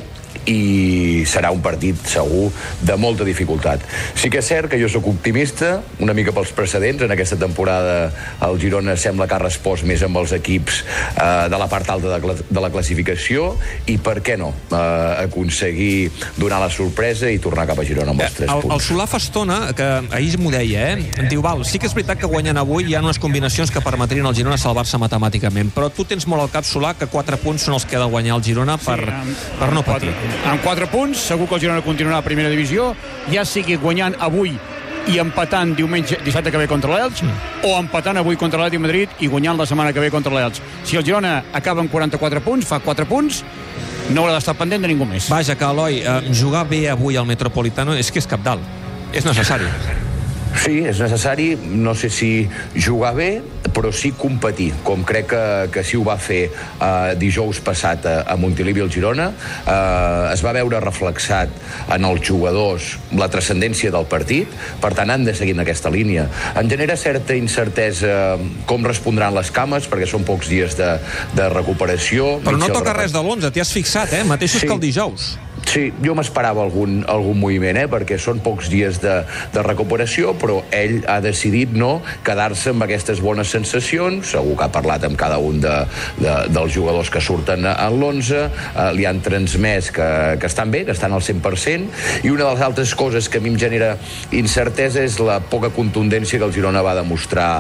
i serà un partit segur de molta dificultat. Sí que és cert que jo sóc optimista, una mica pels precedents. En aquesta temporada el Girona sembla que ha respost més amb els equips eh, de la part alta de, de la classificació, i per què no eh, aconseguir donar la sorpresa i tornar cap a Girona amb els tres el, punts. El Solà fa estona, que ahir m'ho deia, eh? Diu, val, sí que és veritat que guanyant avui hi ha unes combinacions que permetrien al Girona salvar-se matemàticament, però tu tens molt al cap, Solà, que quatre punts són els que ha de guanyar el Girona per, sí, amb, per no patir. Amb quatre punts, segur que el Girona continuarà a primera divisió, ja sigui guanyant avui i empatant diumenge, dissabte que ve contra l'Elx, mm. o empatant avui contra l'Atlètic de Madrid i guanyant la setmana que ve contra l'Elx. Si el Girona acaba amb quaranta-quatre punts, fa quatre punts, no haurà d'estar pendent de ningú més. Vaja, que Eloi, eh, jugar bé avui al Metropolitano és que és cabdal. És necessari. Sí, és necessari, no sé si jugar bé, però sí competir, com crec que, que sí ho va fer eh, dijous passat a, a Montilivi al Girona. Eh, es va veure reflexat en els jugadors la transcendència del partit, per tant han de seguir en aquesta línia. Em genera certa incertesa com respondran les cames, perquè són pocs dies de, de recuperació. Però no toca res de l'onze, t'hi has fixat, eh? Mateixos sí. que el dijous. Sí, jo m'esperava algun, algun moviment, eh? perquè són pocs dies de, de recuperació, però ell ha decidit no quedar-se amb aquestes bones sensacions. Segur que ha parlat amb cada un de, de, dels jugadors que surten en l'onze, eh, li han transmès que, que estan bé, que estan al cent per cent, i una de les altres coses que a mi em genera incertesa és la poca contundència que el Girona va demostrar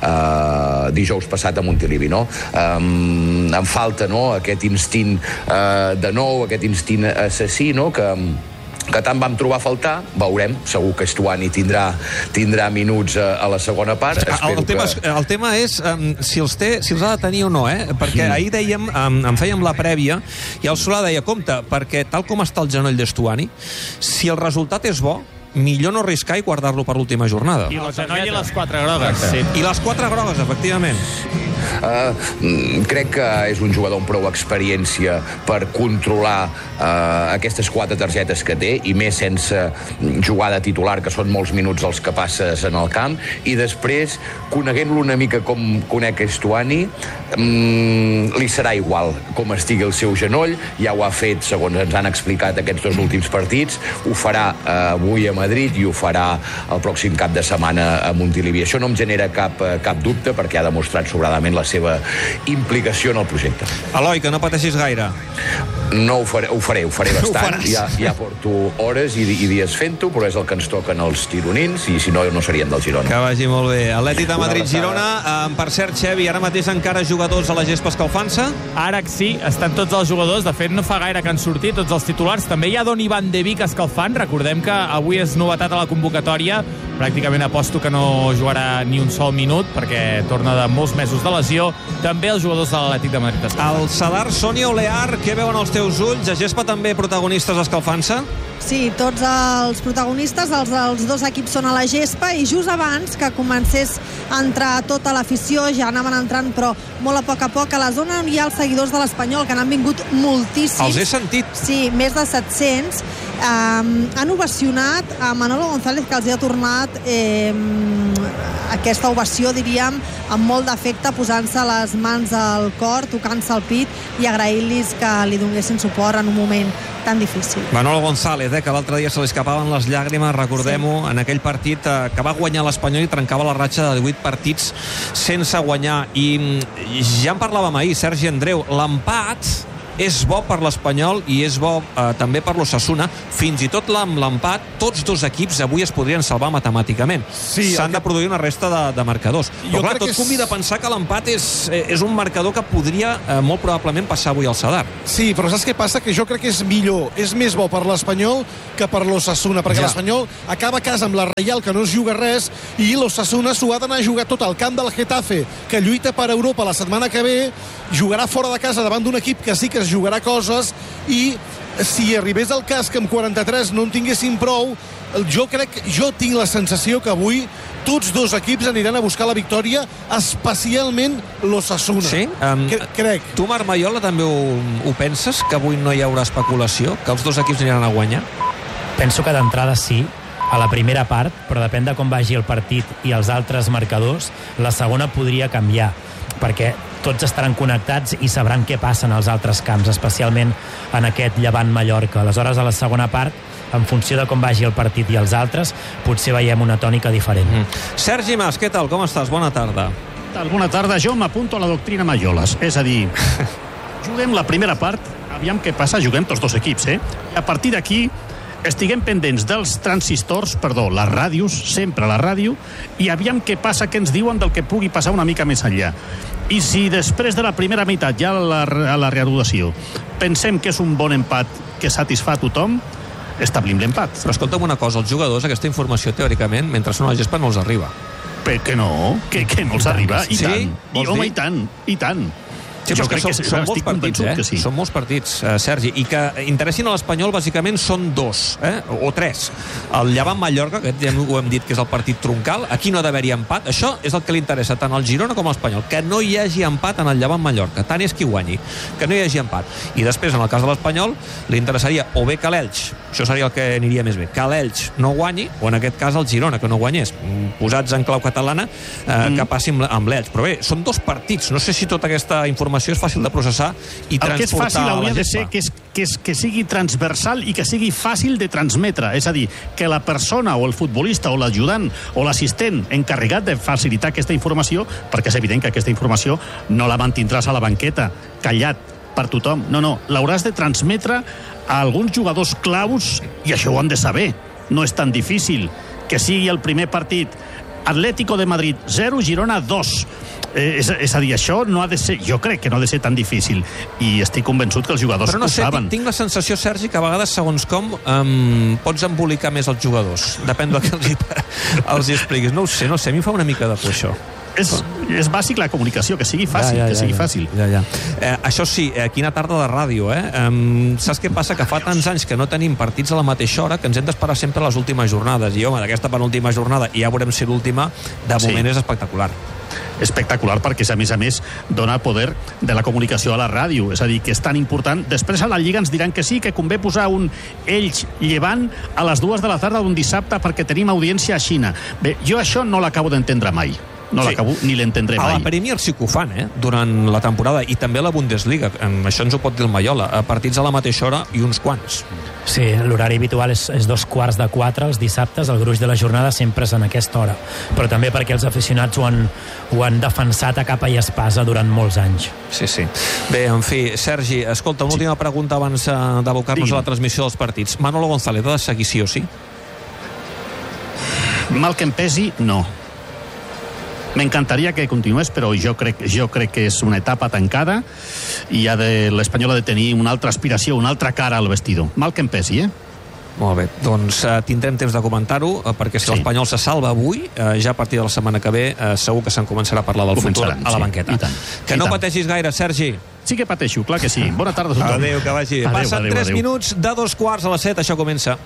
eh, dijous passat a Montilivi, no? Um, em falta, no?, aquest instint eh, de nou, aquest instint assassí, no?, que que tant vam trobar a faltar. Veurem, segur que Estuani tindrà, tindrà minuts a, a la segona part. El, el, tema, que... el tema és um, si, els té, si els ha de tenir o no, eh? Perquè mm. ahir dèiem, um, en fèiem la prèvia, i el Solà deia, compte, perquè tal com està el genoll d'Estuani, si el resultat és bo, millor no arriscar i guardar-lo per l'última jornada. I el genoll i les quatre grogues. Sí. I les quatre grogues, efectivament. Uh, crec que és un jugador amb prou experiència per controlar uh, aquestes quatre targetes que té, i més sense jugar de titular, que són molts minuts els que passes en el camp, i després, coneguent-lo una mica com conec Estuani, um, li serà igual com estigui el seu genoll. Ja ho ha fet, segons ens han explicat aquests dos últims partits, ho farà uh, avui a Madrid i ho farà el pròxim cap de setmana a Montilivi. Això no em genera cap, cap dubte, perquè ha demostrat sobradament la seva implicació en el projecte. Eloi, que no pateixis gaire. No ho faré, ho faré, ho faré bastant. Ho ja, ja porto hores i, i dies fent-ho, però és el que ens toquen els gironins, i si no, no serien del Girona. Que vagi molt bé. Atlètic de Madrid-Girona. Um, per cert, Xevi, ara mateix encara jugadors a la gespa escalfant-se? Ara sí, estan tots els jugadors. De fet, no fa gaire que han sortit tots els titulars. També hi ha Don Ivan de Vic escalfant. Recordem que avui és novetat a la convocatòria pràcticament aposto que no jugarà ni un sol minut perquè torna de molts mesos de lesió. També els jugadors de l'Atlètic de Madrid. El Sadar, Sònia Olear, què veuen els teus ulls? A Gespa també protagonistes escalfant-se? Sí, tots els protagonistes, els dels dos equips són a la gespa, i just abans que comencés a entrar tota l'afició, ja anaven entrant però molt a poc a poc, a la zona on hi ha els seguidors de l'Espanyol, que n'han vingut moltíssims. Els he sentit. Sí, més de set-cents. Um, han ovacionat a Manolo González, que els ha tornat eh, aquesta ovació, diríem, amb molt d'afecte, posant-se les mans al cor, tocant-se el pit i agraint-los que li donessin suport en un moment tan difícil. Manolo González, eh, que l'altre dia se li escapaven les llàgrimes, recordem-ho, sí. En aquell partit eh, que va guanyar l'Espanyol i trencava la ratxa de divuit partits sense guanyar. I, i ja en parlàvem ahir, Sergi Andreu, l'empat és bo per l'Espanyol i és bo eh, també per l'Osasuna. Fins i tot amb l'empat, tots dos equips avui es podrien salvar matemàticament. Sí, s'han que... de produir una resta de, de marcadors. Jo Però clar, tot és... convida a pensar que l'empat és, és un marcador que podria eh, molt probablement passar avui al Sadar. Sí, però saps què passa? Que jo crec que és millor, és més bo per l'Espanyol que per l'Osasuna, perquè ja. l'Espanyol acaba a casa amb la Reial, que no es juga res, i l'Osasuna s'ho ha d'anar a jugar tot al camp del Getafe, que lluita per Europa la setmana que ve, jugarà fora de casa davant d'un equip que sí que es jugarà coses, i si arribés el cas que amb quaranta-tres no en tinguessin prou, jo crec, jo tinc la sensació que avui tots dos equips aniran a buscar la victòria, especialment l'Osasuna. Sí? Um, crec. Tu, Marc Maiola, també ho, ho penses, que avui no hi haurà especulació, que els dos equips aniran a guanyar? Penso que d'entrada sí, a la primera part, però depèn de com vagi el partit i els altres marcadors, la segona podria canviar, perquè tots estaran connectats i sabran què passa en els altres camps, especialment en aquest Llevant-Mallorca. Aleshores, a la segona part, en funció de com vagi el partit i els altres, potser veiem una tònica diferent. Mm. Sergi Mas, què tal? Com estàs? Bona tarda. Tal? Bona tarda. Jo m'apunto a la doctrina Maiolas, és a dir, juguem la primera part, aviam què passa, juguem tots dos equips, eh? A partir d'aquí, estiguem pendents dels transistors, perdó, les ràdios, sempre a la ràdio, i aviam què passa, què ens diuen del que pugui passar una mica més enllà. I si després de la primera meitat, ja a la, a la reanudació, pensem que és un bon empat que satisfà a tothom, establim l'empat. Però escolta'm una cosa, els jugadors, aquesta informació, teòricament, mentre són a la gespa no els arriba. Per què no? Que, que no els arriba? I sí? tant. I, home, i tant, i tant. Sí, jo crec que són, que són molts partits, eh? Que sí. Són molts partits, eh, Sergi, i que interessin a l'Espanyol bàsicament són dos, eh? o tres. El Llevant-Mallorca, que ja ho hem dit que és el partit troncal, aquí no ha d'haver-hi empat. Això és el que li interessa tant al Girona com a l'Espanyol, que no hi hagi empat en el Llevant-Mallorca, tant és qui guanyi, que no hi hagi empat. I després, en el cas de l'Espanyol, li interessaria o bé que l'Elx, això seria el que aniria més bé, que l'Elx no guanyi, o en aquest cas el Girona, que no guanyés. Posats en clau catalana, eh, mm. que passi amb l'Elx. Però bé, són dos partits, no sé si tota aquesta informació és fàcil de processar i transportar a la gespa. El que és fàcil hauria de ser que, és, que, és, que sigui transversal i que sigui fàcil de transmetre, és a dir, que la persona o el futbolista o l'ajudant o l'assistent encarregat de facilitar aquesta informació, perquè és evident que aquesta informació no la mantindràs a la banqueta, callat per tothom, no, no, l'hauràs de transmetre a alguns jugadors claus, i això ho han de saber, no és tan difícil, que sigui el primer partit Atlético de Madrid zero, Girona dos. Eh, és, és a dir, això no ha de ser, jo crec que no ha de ser tan difícil, i estic convençut que els jugadors Però no ho sé, saben. Tinc, tinc la sensació, Sergi, que a vegades, segons com, um, pots embolicar més els jugadors. Depèn del que els, els hi expliquis. No ho sé, no sé, a mi em fa una mica de por, això. És, és bàsic la comunicació, que sigui fàcil, ja, ja, ja, que sigui ja, fàcil. Ja, ja. Eh, això sí, eh, quina tarda de ràdio, eh? Um, saps què passa? Que fa tants anys que no tenim partits a la mateixa hora que ens hem d'esperar sempre a les últimes jornades. I, home, d'aquesta penúltima jornada, i ja veurem si l'última, de moment sí. És espectacular. Espectacular, perquè a més a més dona poder de la comunicació a la ràdio, és a dir, que és tan important. Després a la Lliga ens diran que sí, que convé posar un Elx Llevant a les dues de la tarda d'un dissabte perquè tenim audiència a Xina. Bé, jo això no l'acabo d'entendre mai. No sí. l'acabo ni l'entendré mai. A la Premier sí que ho fan, eh? Durant la temporada, i també a la Bundesliga. Això ens ho pot dir el Maiola. A partits a la mateixa hora i uns quants. Sí, l'horari habitual és, és dos quarts de quatre els dissabtes, el gruix de la jornada sempre és en aquesta hora, però també perquè els aficionats ho han, ho han defensat a capa i espasa durant molts anys. Sí, sí. Bé, en fi, Sergi, escolta, una sí. última pregunta abans d'abocar-nos a la transmissió dels partits. Manolo González ha de seguir sí o sí? Mal que em pesi, no. M'encantaria que continués, però jo crec, jo crec que és una etapa tancada i ha de, l'Espanyol ha de tenir una altra aspiració, una altra cara al vestidor. Mal que em pesi, eh? Molt bé, doncs uh, tindrem temps de comentar-ho, uh, perquè si sí. l'Espanyol se salva avui, uh, ja a partir de la setmana que ve, uh, segur que se'n començarà a parlar del futur a la banqueta. Sí, que no pateixis gaire, Sergi. Sí que pateixo, clar que sí. Bona tarda a tothom. Adéu, que vagi. Adéu, Passen adéu, tres adéu. minuts de dos quarts a les set, això comença.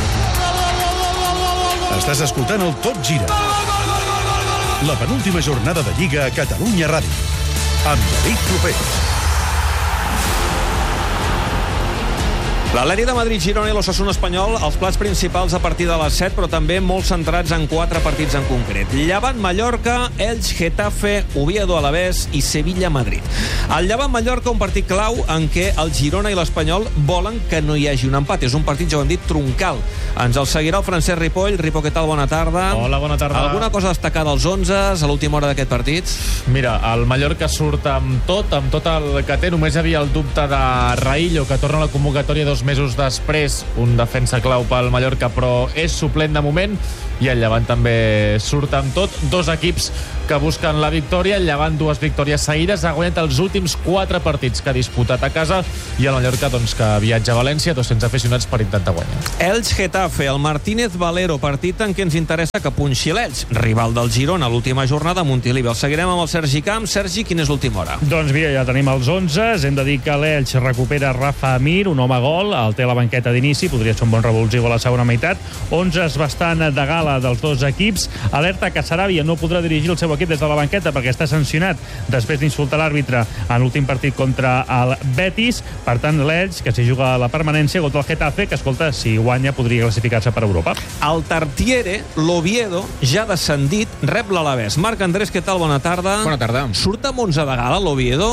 Estàs escoltant el Tot Gira. La penúltima jornada de Lliga a Catalunya Ràdio. Amb David Clopés. L'Atlètic de Madrid, Girona i l'Osasuna Espanyol, els plats principals a partir de les set, però també molt centrats en quatre partits en concret. Llevant Mallorca, Elx, Getafe, Oviedo Alavés i Sevilla Madrid. El Llevant Mallorca, un partit clau en què el Girona i l'Espanyol volen que no hi hagi un empat. És un partit, ja ho hem dit, troncal. Ens el seguirà el Francesc Ripoll. Ripo, què tal? Bona tarda. Hola, bona tarda. Alguna cosa destacada als onze a l'última hora d'aquest partit? Mira, el Mallorca surt amb tot, amb tot el que té. Només hi havia el dubte de Raillo, que torna a la convocatòria dos mesos després, un defensa clau pel Mallorca, però és suplent de moment, i el Llevant també surt amb tot. Dos equips que busquen la victòria. El Llevant dues victòries seguides, ha guanyat els últims quatre partits que ha disputat a casa, i el Mallorca, doncs, que viatja a València, dos-cents aficionats per intentar guanyar. Elx Getafe, el Martínez Valero, partit en què ens interessa que punxi l'Elx, rival del Girona, l'última jornada a Montilivi. El seguirem amb el Sergi Camp. Sergi, quina és l'última hora? Doncs mira, ja tenim els onze. Hem de dir que l'Elx recupera Rafa Mir, un home gol, el té a la banqueta d'inici, podria ser un bon revulsiu a la segona meitat. onze és bastant de gala dels dos equips. Alerta que Sarabia no podrà dirigir el seu equip des de la banqueta perquè està sancionat després d'insultar l'àrbitre en l'últim partit contra el Betis. Per tant, l'Elx, que s'hi juga la permanència contra el Getafe, que, escolta, si guanya podria classificar-se per Europa. El Tartiere, l'Oviedo, ja descendit, rep l'Alavés. Marc Andrés, què tal? Bona tarda. Bona tarda. Surt amb onze de gala l'Oviedo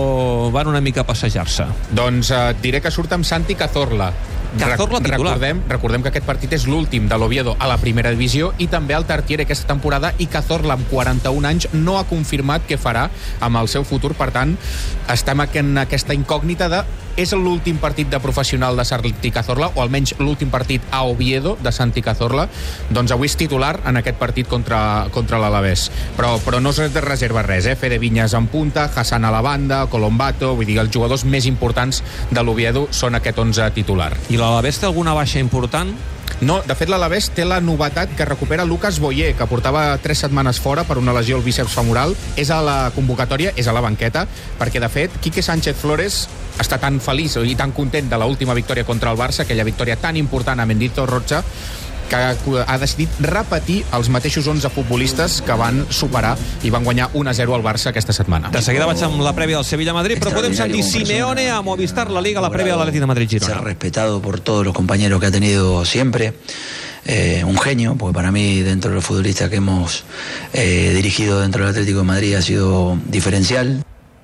o van una mica a passejar-se? Doncs eh, diré que surt amb Santi Cazorla. Cazorla titular. Recordem, recordem que aquest partit és l'últim de l'Oviedo a la primera divisió, i també el Tartiere aquesta temporada, i Cazorla, amb quaranta-un anys, no ha confirmat què farà amb el seu futur. Per tant, estem en aquesta incògnita de és l'últim partit de professional de Santi Cazorla, o almenys l'últim partit a Oviedo de Santi Cazorla. Doncs avui és titular en aquest partit contra, contra l'Alavés. Però, però no es reserva res, eh? Fede Viñas en punta, Hassan a la banda, Colombato, vull dir, els jugadors més importants de l'Oviedo són aquest onze titular. I l'Alavés té alguna baixa important? No, de fet l'Alavés té la novetat que recupera Lucas Boyer, que portava tres setmanes fora per una lesió al bíceps femoral. És a la convocatòria, és a la banqueta, perquè de fet Quique Sánchez Flores està tan feliç i tan content de l'última victòria contra el Barça, aquella victòria tan important a Mendito Rocha, que ha decidit repetir els mateixos onze futbolistes que van superar i van guanyar un a zero al Barça aquesta setmana. De seguida vaig amb la prèvia del Sevilla-Madrid, però podem sentir Simeone a Movistar, la Liga, la prèvia de l'Atlètic de Madrid-Girona. Ser respetado por todos los compañeros que ha tenido siempre. Eh, un genio, porque para mí, dentro de los futbolistas que hemos eh, dirigido dentro del Atlético de Madrid, ha sido diferencial.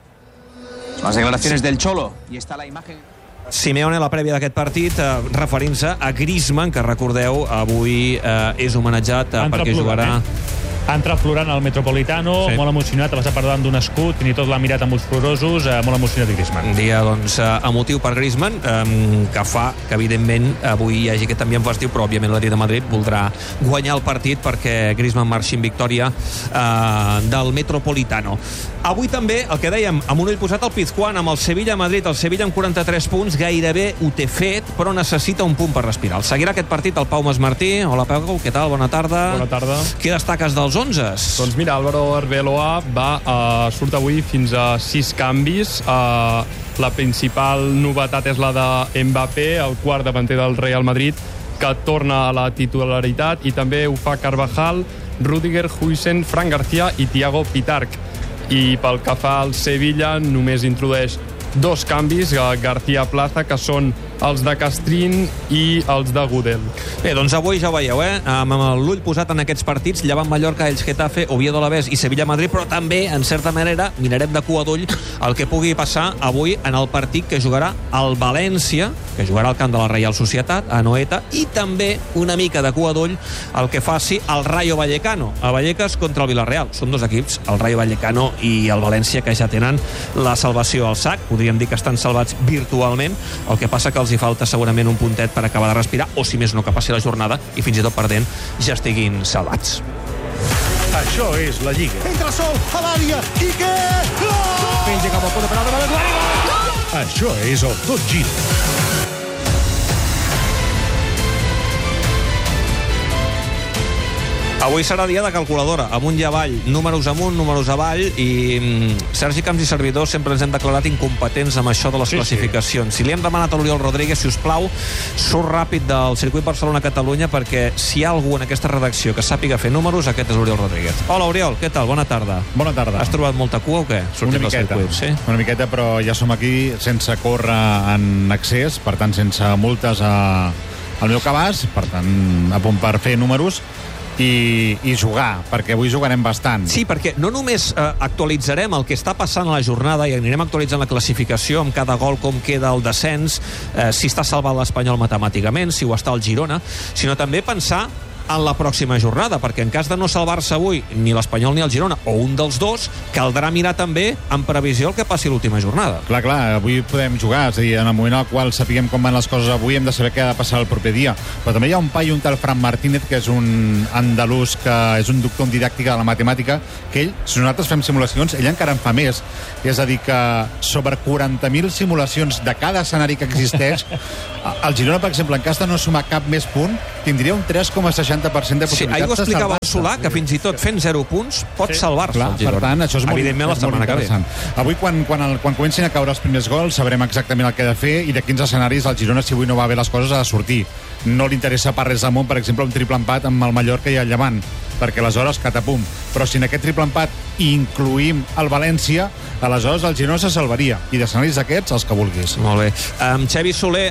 Las declaraciones del Cholo. Y está la imagen... Simeone, la prèvia d'aquest partit, eh, referint-se a Griezmann, que recordeu, avui eh, és homenatjat eh, perquè jugarà... Eh? Ha entrat plorant al Metropolitano, sí. Molt emocionat, va estar parlant d'un escut, fins i tot l'ha mirat amb ulls plorosos, eh, molt emocionat Griezmann. Un dia, doncs, eh, emotiu per Griezmann, eh, que fa que, evidentment, avui hi hagi aquest ambient festiu, però, òbviament, l'Atlètic de Madrid voldrà guanyar el partit perquè Griezmann marxi en victòria eh, del Metropolitano. Avui també, el que dèiem, amb un ull posat al Pizjuán, amb el Sevilla-Madrid, el Sevilla amb quaranta-tres punts, gairebé ho té fet, però necessita un punt per respirar. El seguirà aquest partit el Pau Masmartí. Hola, Pau, què tal? Bona tarda. Bona tarda. Què destaques dels onzes? Doncs mira, Álvaro Arbeloa va, uh, surt avui fins a sis canvis. Uh, la principal novetat és la de Mbappé, el quart davanter del Real Madrid, que torna a la titularitat, i també ho fa Carvajal, Rüdiger, Huijsen, Fran García i Thiago Pitarch. I pel que fa al Sevilla, només introdueix dos canvis a García Plaza, que són els de Castrín i els de Gudel. Bé, doncs avui ja ho veieu, eh? Amb l'ull posat en aquests partits, Llevant Mallorca, Elx Getafe, Oviedo Alavés i Sevilla-Madrid, però també, en certa manera, mirarem de cua d'ull el que pugui passar avui en el partit que jugarà el València, que jugarà al camp de la Reial Societat, a Anoeta, i també una mica de cua d'ull el que faci el Rayo Vallecano, a Vallecas contra el Villarreal. Són dos equips, el Rayo Vallecano i el València, que ja tenen la salvació al sac. Podríem dir que estan salvats virtualment, el que passa que els hi falta segurament un puntet per acabar de respirar, o si més no, que passi la jornada i fins i tot perdent ja estiguin salvats. Això és la Lliga. Entra sol a l'àrea, Quique! Gol! Penja cap al punt de penal de València. Això és el Tot Gira. Avui serà dia de calculadora, amunt i avall, números amunt, números avall, i mm, Sergi Camps i servidors sempre ens hem declarat incompetents amb això de les sí, classificacions. Sí. Si li hem demanat a l'Oriol Rodríguez, si us plau, surt ràpid del circuit Barcelona-Catalunya, perquè si hi ha algú en aquesta redacció que sàpiga fer números, aquest és l'Oriol Rodríguez. Hola, Oriol, què tal? Bona tarda. Bona tarda. Has trobat molta cua o què? Una miqueta, sí? una miqueta, però ja som aquí sense córrer en excés, per tant, sense multes a, al meu cabàs, per tant, a punt per fer números, I, i jugar, perquè avui jugarem bastant. Sí, perquè no només eh, actualitzarem el que està passant a la jornada i anirem actualitzant la classificació amb cada gol, com queda el descens, eh, si està salvat l'Espanyol matemàticament, si ho està el Girona, sinó també pensar en la pròxima jornada, perquè en cas de no salvar-se avui ni l'Espanyol ni el Girona, o un dels dos, caldrà mirar també en previsió el que passi l'última jornada. Clar, clar, avui podem jugar, és a dir, en el moment al qual sapiguem com van les coses avui hem de saber què ha de passar el proper dia. Però també hi ha un paio, un tal Fran Martínez, que és un andalús, que és un doctor en didàctica de la matemàtica, que ell, si nosaltres fem simulacions, ell encara en fa més. És a dir, que sobre quaranta mil simulacions de cada escenari que existeix, el Girona, per exemple, en cas de no sumar cap més punt, tindria un tres coma seixanta per cent de possibilitats. Sí, ahir ho explicava el Solà, que fins i tot fent zero punts pot sí. salvar-se el Girona. Per tant, això és molt, evidentment, és molt interessant. Avui, quan, quan, el, quan comencin a caure els primers gols, sabrem exactament el que ha de fer i de quins escenaris el Girona, si avui no va bé les coses, ha de sortir. No li interessa per res del món, per exemple, un triple empat amb el Mallorca i el Llevant, perquè aleshores catapum. Però si en aquest triple empat incluïm el València, aleshores el Girona se salvaria. I d'escenaris aquests, els que vulguis. Molt bé. Um, Xavi Soler,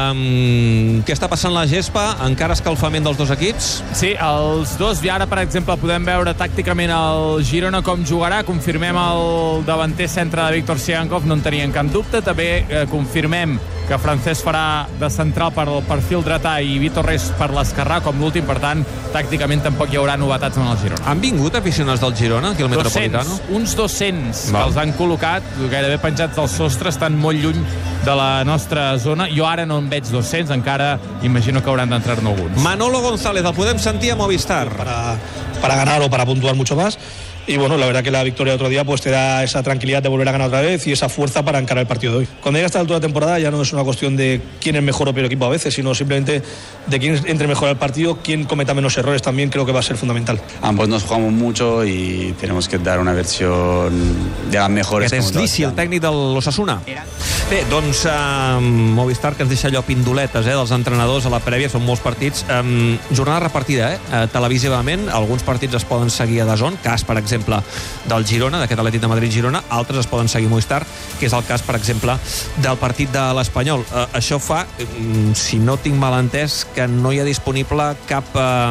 um, què està passant a la gespa? Encara escalfament dels dos equips? Sí, els dos. I ara, per exemple, podem veure tàcticament el Girona com jugarà. Confirmem el davanter centre de Víctor Sigankov, no en tenien cap dubte. També eh, confirmem que Francesc farà de central per el perfil dretà i Vitor Res per l'esquerrà com l'últim, per tant, tàcticament tampoc hi haurà novetats en el Girona. Han vingut aficionats del Girona aquí al Metropolitano? Uns dos-cents que els han col·locat gairebé penjats del sostre, estan molt lluny de la nostra zona. Jo ara no en veig dos-cents, encara imagino que hauran d'entrar-ne alguns. Manolo González, el podem sentir a Movistar. Para, para ganar o para puntuar mucho más. Y bueno, la verdad que la victoria de otro día pues te da esa tranquilidad de volver a ganar otra vez y esa fuerza para encarar el partido de hoy. Cuando llega a esta altura de temporada ya no es una cuestión de quién es mejor o peor equipo a veces, sino simplemente de quién entre mejor al partido, quién cometa menos errores también, creo que va a ser fundamental. Ambos nos jugamos mucho y tenemos que dar una versión de las mejores. Aquest és Lissi, el tècnic de l'Osasuna. Bé, doncs uh, Movistar, que ens deixa allò pindoletes eh, dels entrenadors a la prèvia, són molts partits. Um, jornada repartida, eh? Uh, televisivament, alguns partits es poden seguir a D A Z N, cas, per exemple, del Girona, d'aquest Atlètic de Madrid-Girona, altres es poden seguir a Movistar, que és el cas, per exemple, del partit de l'Espanyol. Uh, això fa, um, si no tinc mal entès, que no hi ha disponible cap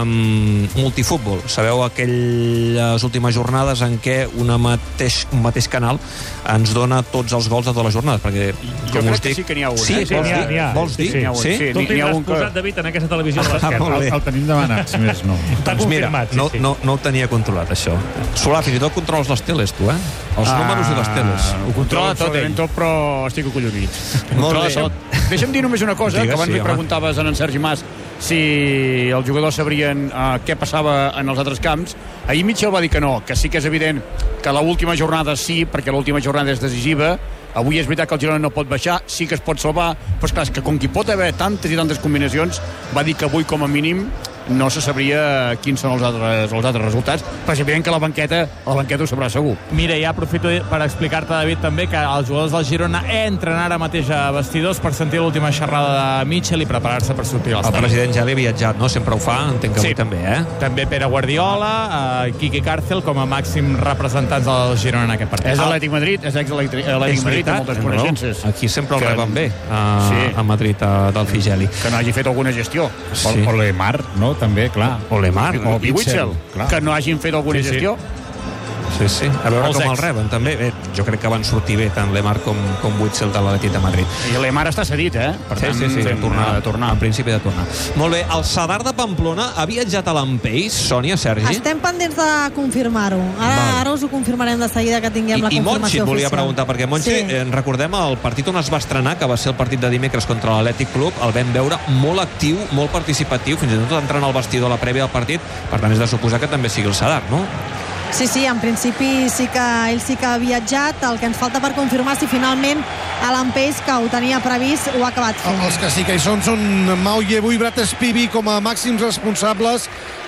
um, multifútbol. Sabeu aquelles últimes jornades en què una mateix, un mateix canal ens dona tots els gols de totes les jornades, perquè jo crec que sí que n'hi ha un. Sí, eh? sí, vols, ha, dir? ha, vols dir? Sí, sí, sí? sí, tu tindràs posat, David, en aquesta televisió de l'esquerra. El, el tenim demanat, si més no. Doncs mira, no, no, no ho tenia controlat, això. Solà, fins i tot controles les teles, tu, eh? Els ah, números i les teles. Ho controla tot, ell. tot, però estic acollonit. Molt bé. Deixa'm dir només una cosa, Digues, que abans sí, li preguntaves a en Sergi Mas si els jugadors sabrien uh, què passava en els altres camps. Ahir Mitchell va dir que no, que sí que és evident que l'última jornada sí, perquè l'última jornada és decisiva. Avui és veritat que el Girona no pot baixar, sí que es pot salvar, però és clar, que com que hi pot haver tantes i tantes combinacions, va dir que avui com a mínim no se sabria quins són els altres, els altres resultats, però és evident que la banqueta, la banqueta ho sabrà segur. Mira, ja aprofito per explicar-te, David, també que els jugadors del Girona entren ara mateix a vestidors per sentir l'última xerrada de Mitchell i preparar-se per sortir al El president ja li ha viatjat, no? Sempre ho fa, entenc que sí. Avui també, eh? També Pere Guardiola, eh, Quique Cárcel com a màxim representants del Girona en aquest partit. És Atlètic Madrid, és ex-Atlètic Madrid, amb moltes coneixences. Aquí sempre el que... reben bé, a, sí. a Madrid, a, del Figeli. Que no hagi fet alguna gestió. Sí. O, o Lemar, no? També, clar. O Lemar. O Witzel, que no hagin fet alguna sí, gestió. Sí. Sí, sí. A veure com el reben, també. Bé, jo crec que van sortir bé tant Lemar com, com Witzel de l'Atlètic de Madrid. I Lemar està cedit, eh? Per tant, sí, sí, sí. Tornar, de tornar. En principi de tornar. Molt bé, el Sadar de Pamplona ha viatjat a l'Empeix, Sònia, Sergi? Estem pendents de confirmar-ho. Ara, ara us ho confirmarem de seguida que tinguem I, la confirmació oficial. I Montxi et volia preguntar, perquè Montxi, sí. eh, recordem el partit on es va estrenar, que va ser el partit de dimecres contra l'Atlètic Club, el vam veure molt actiu, molt participatiu, fins i tot entrant al vestidor a la prèvia del partit, per tant és de suposar que també sigui el Sadar, no? Sí, sí, en principi sí que ell sí que ha viatjat. El que ens falta per confirmar si finalment Alan Pace, que ho tenia previst, ho ha acabat fent. Els que sí que hi són són Mau Yebu i Brad Spivey com a màxims responsables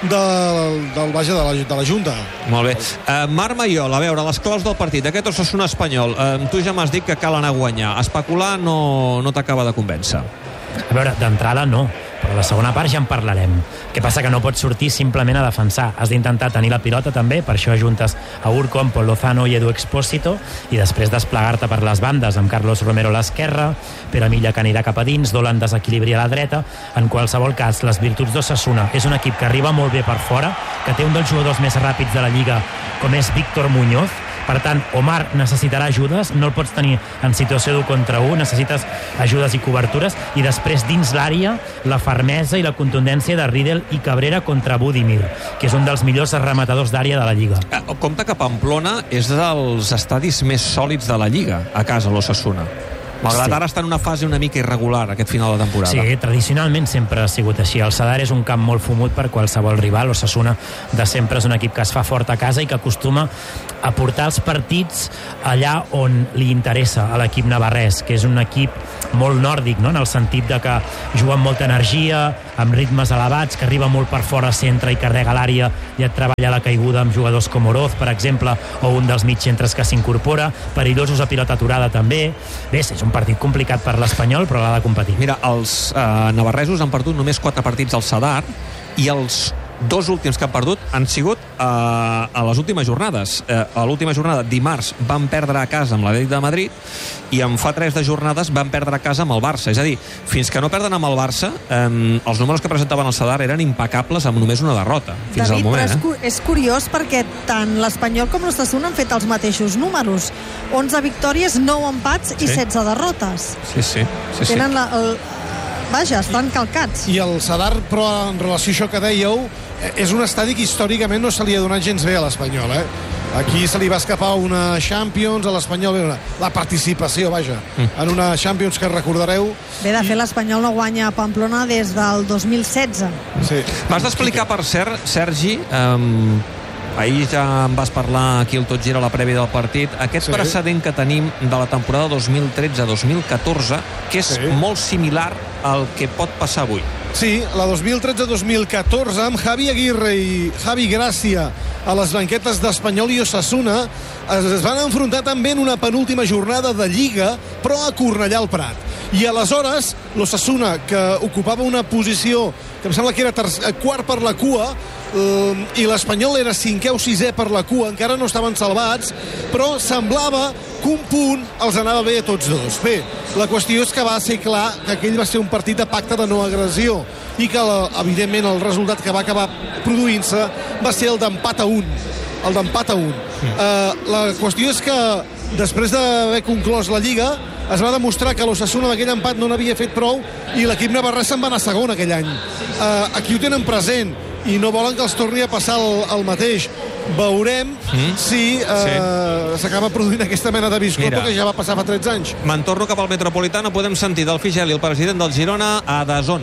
del, del vaja, de, la, de la Junta. Molt bé. Uh, Marc Maiol, a veure, les claus del partit. Aquest Osasuna espanyol. Uh, tu ja m'has dit que cal anar a guanyar. Especular no, no t'acaba de convèncer. A veure, d'entrada no, però la segona part ja en parlarem. Què passa? Que no pots sortir simplement a defensar. Has d'intentar tenir la pilota també, per això ajuntes a Urco amb Pol Lozano i Edu Expósito, i després desplegar-te per les bandes amb Carlos Romero a l'esquerra, Pere Milla que anirà cap a dins, Dolan desequilibri a la dreta. En qualsevol cas, les virtuts d'Osasuna és un equip que arriba molt bé per fora, que té un dels jugadors més ràpids de la Lliga, com és Víctor Muñoz. Per tant, Omar necessitarà ajudes, no el pots tenir en situació d'un contra un, necessites ajudes i cobertures, i després dins l'àrea la fermesa i la contundència de Riedel i Cabrera contra Budimir, que és un dels millors rematadors d'àrea de la Lliga. Compte que Pamplona és dels estadis més sòlids de la Lliga, a casa, l'Osasuna. Malgrat Sí. ara està en una fase una mica irregular, aquest final de temporada. Sí, tradicionalment sempre ha sigut així. El Sadar és un camp molt fumut per qualsevol rival. Osasuna de sempre és un equip que es fa fort a casa i que acostuma a portar els partits allà on li interessa a l'equip navarrès, que és un equip molt nòrdic, no? En el sentit de que juga amb molta energia, amb ritmes elevats, que arriba molt per fora centre i carrega l'àrea i et treballa la caiguda amb jugadors com Oroz, per exemple, o un dels mitjcentres que s'incorpora, perillosos a pilota aturada també. Bé, és un partit complicat per l'Espanyol, però l'ha de competir. Mira, els eh, navarresos han perdut només quatre partits al Sadar i els dos últims que han perdut han sigut eh, a les últimes jornades. Eh, a l'última jornada, dimarts, van perdre a casa amb l'Atlètic de Madrid i en fa tres de jornades van perdre a casa amb el Barça. És a dir, fins que no perden amb el Barça, eh, els números que presentaven al Sadar eren impecables amb només una derrota. Fins David, al moment, però és, eh? cu és curiós perquè tant l'Espanyol com l'Osasuna han fet els mateixos números. onze victòries, nou empats i Sí. setze derrotes. Sí, sí. sí, sí. Tenen la, el... Vaja, estan calcats. I el Sadar, però en relació a això que dèieu, és un estadi que històricament no se li ha donat gens bé a l'Espanyol, eh? Aquí se li va escapar una Champions, a l'Espanyol la participació, vaja, mm. en una Champions que recordareu. Bé, de fet, l'Espanyol no guanya a Pamplona des del dos mil setze. Sí. M'has d'explicar, per cert, Sergi, um, ahir ja em vas parlar aquí al Tot Gira a la prèvia del partit, aquest Sí. precedent que tenim de la temporada dos mil tretze dos mil catorze, que és Sí. molt similar al que pot passar avui. Sí, la dos mil tretze dos mil catorze amb Javi Aguirre i Javi Gràcia a les banquetes d'Espanyol i Osasuna es, es van enfrontar també en una penúltima jornada de Lliga, però a Cornellà al Prat. I aleshores l'Osasuna, que ocupava una posició que em sembla que era tercer, quart per la cua, eh, i l'Espanyol era cinquè o sisè per la cua, encara no estaven salvats, però semblava que un punt els anava bé a tots dos. Bé, la qüestió és que va ser clar que aquell va ser un partit de pacte de no agressió i que, la, evidentment, el resultat que va acabar produint-se va ser el d'empat a un. El d'empat a un. Mm. Uh, la qüestió és que, després d'haver conclòs la Lliga, es va demostrar que l'Osasuna d'aquell empat no n'havia fet prou i l'equip navarrès se'n va anar segon aquell any. Uh, aquí ho tenen present i no volen que els torni a passar el, el mateix. Veurem mm. si uh, s'acaba produint aquesta mena de biscopa que ja va passar fa tretze anys. Me'n torno cap al Metropolitano, podem sentir del Figeli, el president del Girona, a Dazón.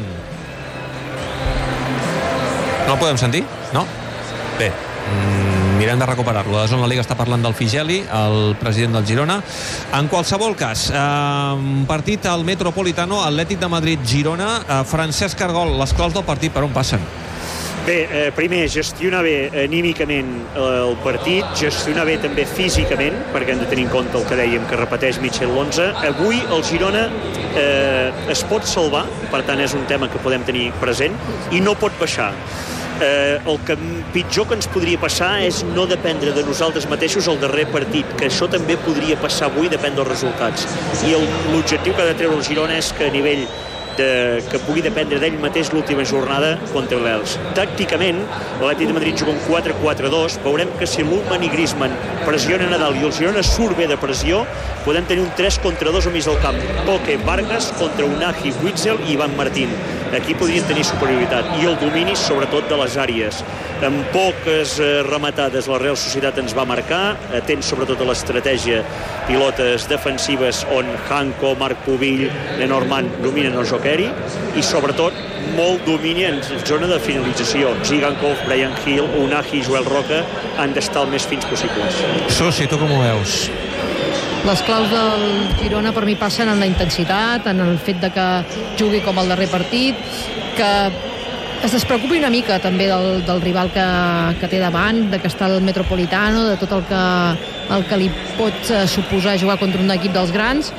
No el podem sentir? No? Bé, mm, mirem de recuperar-lo. A Dazón la Liga està parlant del Figeli, el president del Girona. En qualsevol cas, eh, partit al Metropolitano, Atlètic de Madrid-Girona. Eh, Francesc Cargol, les claus del partit per on passen? Bé, eh, primer, gestionar bé anímicament el partit, gestionar bé també físicament, perquè hem de tenir en compte el que dèiem, que repeteix Michel l'onze. Avui el Girona eh, es pot salvar, per tant és un tema que podem tenir present, i no pot baixar. Eh, el que pitjor que ens podria passar és no dependre de nosaltres mateixos el darrer partit, que això també podria passar avui, depèn dels resultats. I l'objectiu que ha de treure el Girona és que a nivell de, que pugui dependre d'ell mateix l'última jornada contra l'Elx. Tàcticament, l'Atlètic de Madrid juga un quatre quatre dos. Veurem que si Lukman i Griezmann pressionen a dalt i el Girona surt bé de pressió, podem tenir un tres contra dos al mig del camp. Coque, Vargas contra Unai, Witzel i Ivan Martín. aquí podrien tenir superioritat, i el domini sobretot de les àrees. Amb poques eh, rematades la Real Societat ens va marcar, atent sobretot a l'estratègia, pilotes defensives on Hanko, Marc Pubill, Lenormand dominen el joc aeri, i sobretot molt domini en zona de finalització. Zigankov, Brian Hill, Unahi i Joel Roca han d'estar el més fins possibles. Susi, tu com ho veus? Les claus del Girona per mi passen en la intensitat, en el fet de que jugui com el darrer partit, que es despreocupi una mica també del, del rival que, que té davant, de que està el Metropolitano, de tot el que, el que li pot suposar jugar contra un equip dels grans,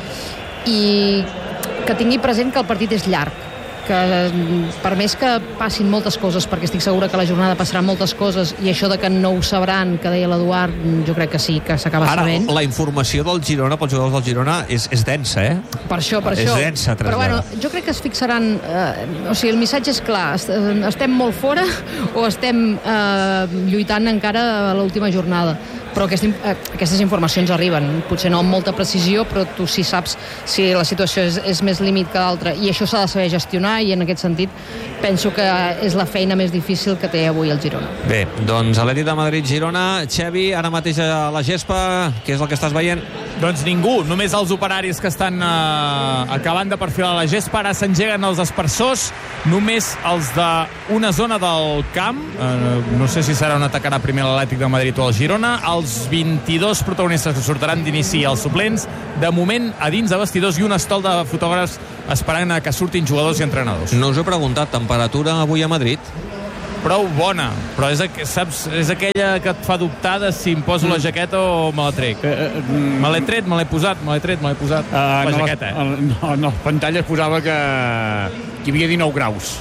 i que tingui present que el partit és llarg, que per més que passin moltes coses, perquè estic segura que la jornada passaran moltes coses, i això de que no ho sabran, que deia l'Eduard, jo crec que sí, que s'acaba sabent. Ara, la informació del Girona, pels jugadors del Girona, és, és densa, eh? Per això, per és això. És densa, però bueno, jo crec que es fixaran, eh, o sigui, el missatge és clar, estem molt fora o estem eh, lluitant encara a l'última jornada. Però aquesta, aquestes informacions arriben, potser no amb molta precisió, però tu sí saps si la situació és, és més límit que d'altra, i això s'ha de saber gestionar, i en aquest sentit penso que és la feina més difícil que té avui el Girona. Bé, doncs Atlètic de Madrid-Girona. Xevi, ara mateix a la gespa, què és el que estàs veient? Doncs ningú, només els operaris que estan eh, acabant de perfilar la gespa. Ara s'engeguen els aspersors, només els d'una zona del camp, eh, no sé si serà on atacarà primer l'Atlètic de Madrid o el Girona. Els vint-i-dos protagonistes que sortaran d'inici, els suplents, de moment a dins de vestidors, i un estol de fotògrafs esperant a que surtin jugadors i entrenadors. No us he preguntat, temperatura avui a Madrid? Prou bona, però és, saps, és aquella que et fa dubtar de si em poso la jaqueta o me la trec. Eh, eh, me l'he tret, me l'he posat, me l'he tret, me l'he posat. Uh, la no, jaqueta, eh? No, no, pantalla es posava que, que hi havia dinou graus.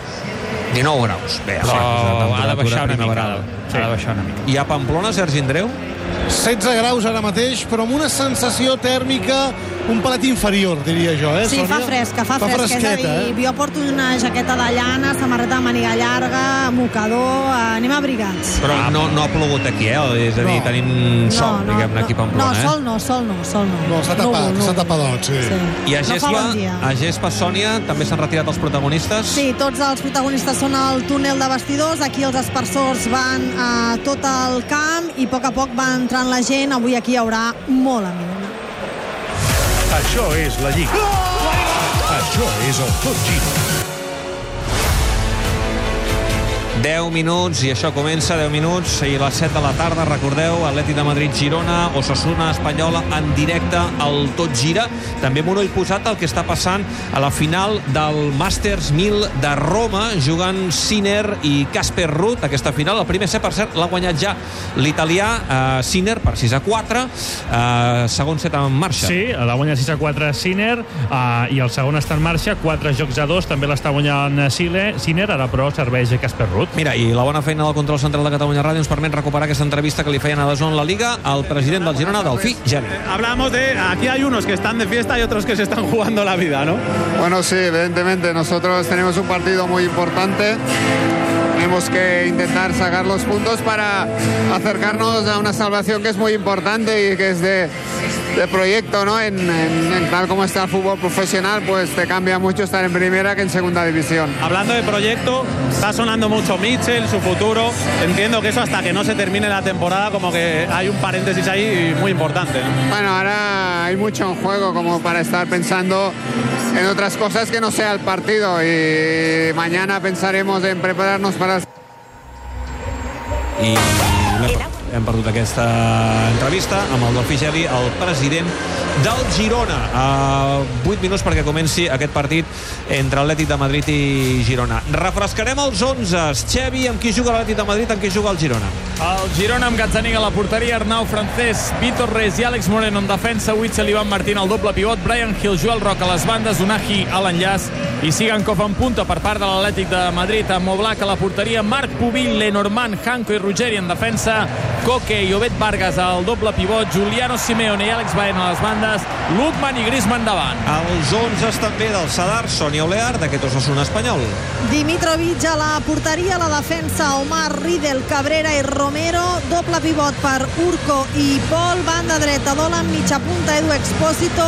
dinou graus. Bé, però sí, ha de baixar una mica. Sí. Ha de baixar una mica. I a Pamplona, Sergi Andreu? setze graus ara mateix, però amb una sensació tèrmica un pelet inferior, diria jo, eh, Sí, Sònia? fa fresca, fa, fa fresca. És a dir, eh? jo porto una jaqueta de llana, samarreta de màniga llarga, mocador, anem abrigats. Però no, no ha plogut aquí, eh? És a dir, no. tenim sol, no, no, diguem-ne, aquí a Pamplona, no, eh? sol no, sol no, sol no. No, s'ha tapat, no, no. s'ha tapadot, sí. sí. I a Gespa, no bon a Gespa, Sònia, també s'han retirat els protagonistes? Sí, tots els protagonistes són al túnel de vestidors, aquí els aspersors van a tot el camp i a poc a poc va entrant la gent, avui aquí hi haurà molt ambient. Això és la Lliga. Això és el Tot Gira. deu minuts, i això comença, deu minuts, i les set de la tarda, recordeu, Atlètic de Madrid-Girona, Osasuna Espanyola en directe al Tot Gira. També amb un ull posat al que està passant a la final del Masters mil de Roma, jugant Sinner i Casper Ruud, aquesta final. El primer set, per cert, l'ha guanyat ja l'italià eh, Sinner per sis a quatre, eh, segon set en marxa. Sí, l'ha guanyat sis a quatre Sinner, eh, i el segon està en marxa, quatre jocs a dos, també l'està guanyant Sinner, ara però serveix Casper Ruud. Mira, i la bona feina del control central de Catalunya Ràdio ens permet recuperar aquesta entrevista que li feien a D A Z N La Liga al president del Girona, Delfí Geli. Hablamos de, aquí hay unos que están de fiesta y otros que se están jugando la vida, ¿no? Bueno, sí, evidentemente nosotros tenemos un partido muy importante. Tenemos que intentar sacar los puntos para acercarnos a una salvación que es muy importante y que es de, de proyecto, ¿no? En, en, en tal como está el fútbol profesional, pues te cambia mucho estar en primera que en segunda división. Hablando de proyecto, está sonando mucho Mitchell, su futuro. Entiendo que eso hasta que no se termine la temporada, como que hay un paréntesis ahí muy importante, ¿no? Bueno, ahora hay mucho en juego como para estar pensando en otras cosas que no sea el partido, y mañana pensaremos en prepararnos para... I hem perdut aquesta entrevista amb el Delfí Geli, el president del Girona, a vuit minuts perquè comenci aquest partit entre Atlètic de Madrid i Girona. Refrescarem els onzes. Xevi, amb qui juga l'Atlètic de Madrid, amb qui juga el Girona? El Girona amb Gazzaniga a la porteria, Arnau Francés, Vítor Reyes i Àlex Moreno en defensa, Witzel, Ivan Martín al doble pivot, Brian Hill, Joel Roca a les bandes, Unahi a l'enllaç i Zigankov en punta per part de l'Atlètic de Madrid, amb Oblak a la porteria, Marc Pubill, Lenormand, Hanko i Ruggeri en defensa, Koke i Obed Vargas al doble pivot, Juliano Simeone i Àlex Baena a les bandes, Lukman i Griezmann davant. Els onzes també del Sadar, Sonia Olear, d'aquest Osasuna espanyol. Dimitrovic a la porteria, la defensa, Omar, Riedel, Cabrera i Romero, doble pivot per Urco i Pol, banda dreta, Dolan, mitja punta, Edu Expósito,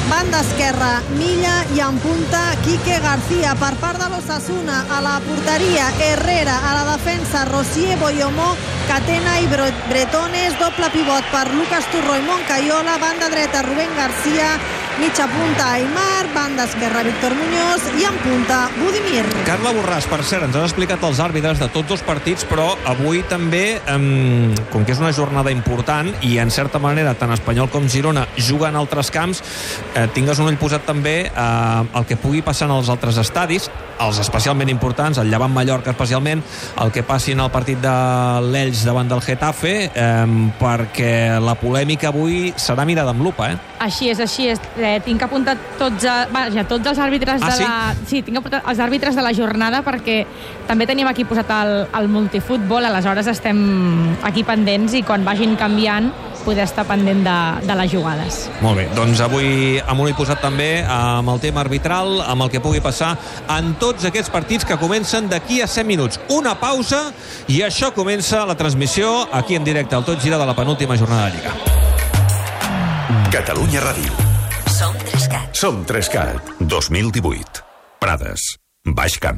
Banda esquerra, Milla, i en punta Quique García. Per part de l'Osasuna, a la porteria Herrera, a la defensa Rosier, Boyomó, Catena i Bretones. Doble pivot per Lucas Turro i Moncayola. Banda dreta, Rubén García. Mitja punta, Aimar. Banda esquerra, Víctor Muñoz. I en punta, Budimir. Carla Borràs, per cert, ens han explicat els àrbitres de tots els partits, però avui també, eh, com que és una jornada important i en certa manera tant Espanyol com Girona juguen a altres camps, eh, tingues un ull posat també eh, el que pugui passar en els altres estadis, els especialment importants, el Llevant Mallorca especialment, el que passi en el partit de l'Elx davant del Getafe, eh, perquè la polèmica avui serà mirada amb lupa, eh? Així és, així és. Eh, tinc apuntat tots, a, vaja, tots els àrbitres ah, de sí? la... Sí, tinc apuntat els àrbitres de la jornada perquè també tenim aquí posat el, el multifutbol, aleshores estem aquí pendents i quan vagin canviant poder estar pendent de, de les jugades. Molt bé, doncs avui amb un ull posat també amb el tema arbitral, amb el que pugui passar en tots aquests partits que comencen d'aquí a set minuts. Una pausa i això comença la transmissió aquí en directe al Tot Gira de la penúltima jornada de Lliga. Catalunya Ràdio. Som Trescat. Som Trescat. dos mil divuit. Prades. Baix Camp.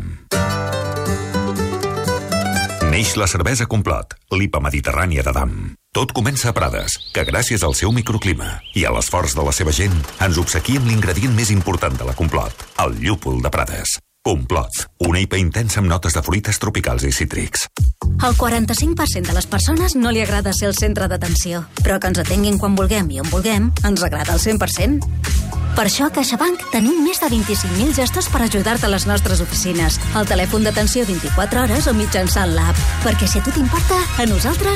Neix la cervesa Complot, l'I P A mediterrània d'Adam. Tot comença a Prades, que gràcies al seu microclima i a l'esforç de la seva gent ens obsequia amb l'ingredient més important de la Complot, el llúpol de Prades. Complot, una I P A intensa amb notes de fruites tropicals i cítrics. El quaranta-cinc per cent de les persones no li agrada ser el centre d'atenció, però que ens atenguin quan vulguem i on vulguem ens agrada al cent per cent. Per això a CaixaBank tenim més de vint-i-cinc mil gestos per ajudar-te a les nostres oficines, al telèfon d'atenció vint-i-quatre hores o mitjançant l'app. Perquè si a tu t'importa, a nosaltres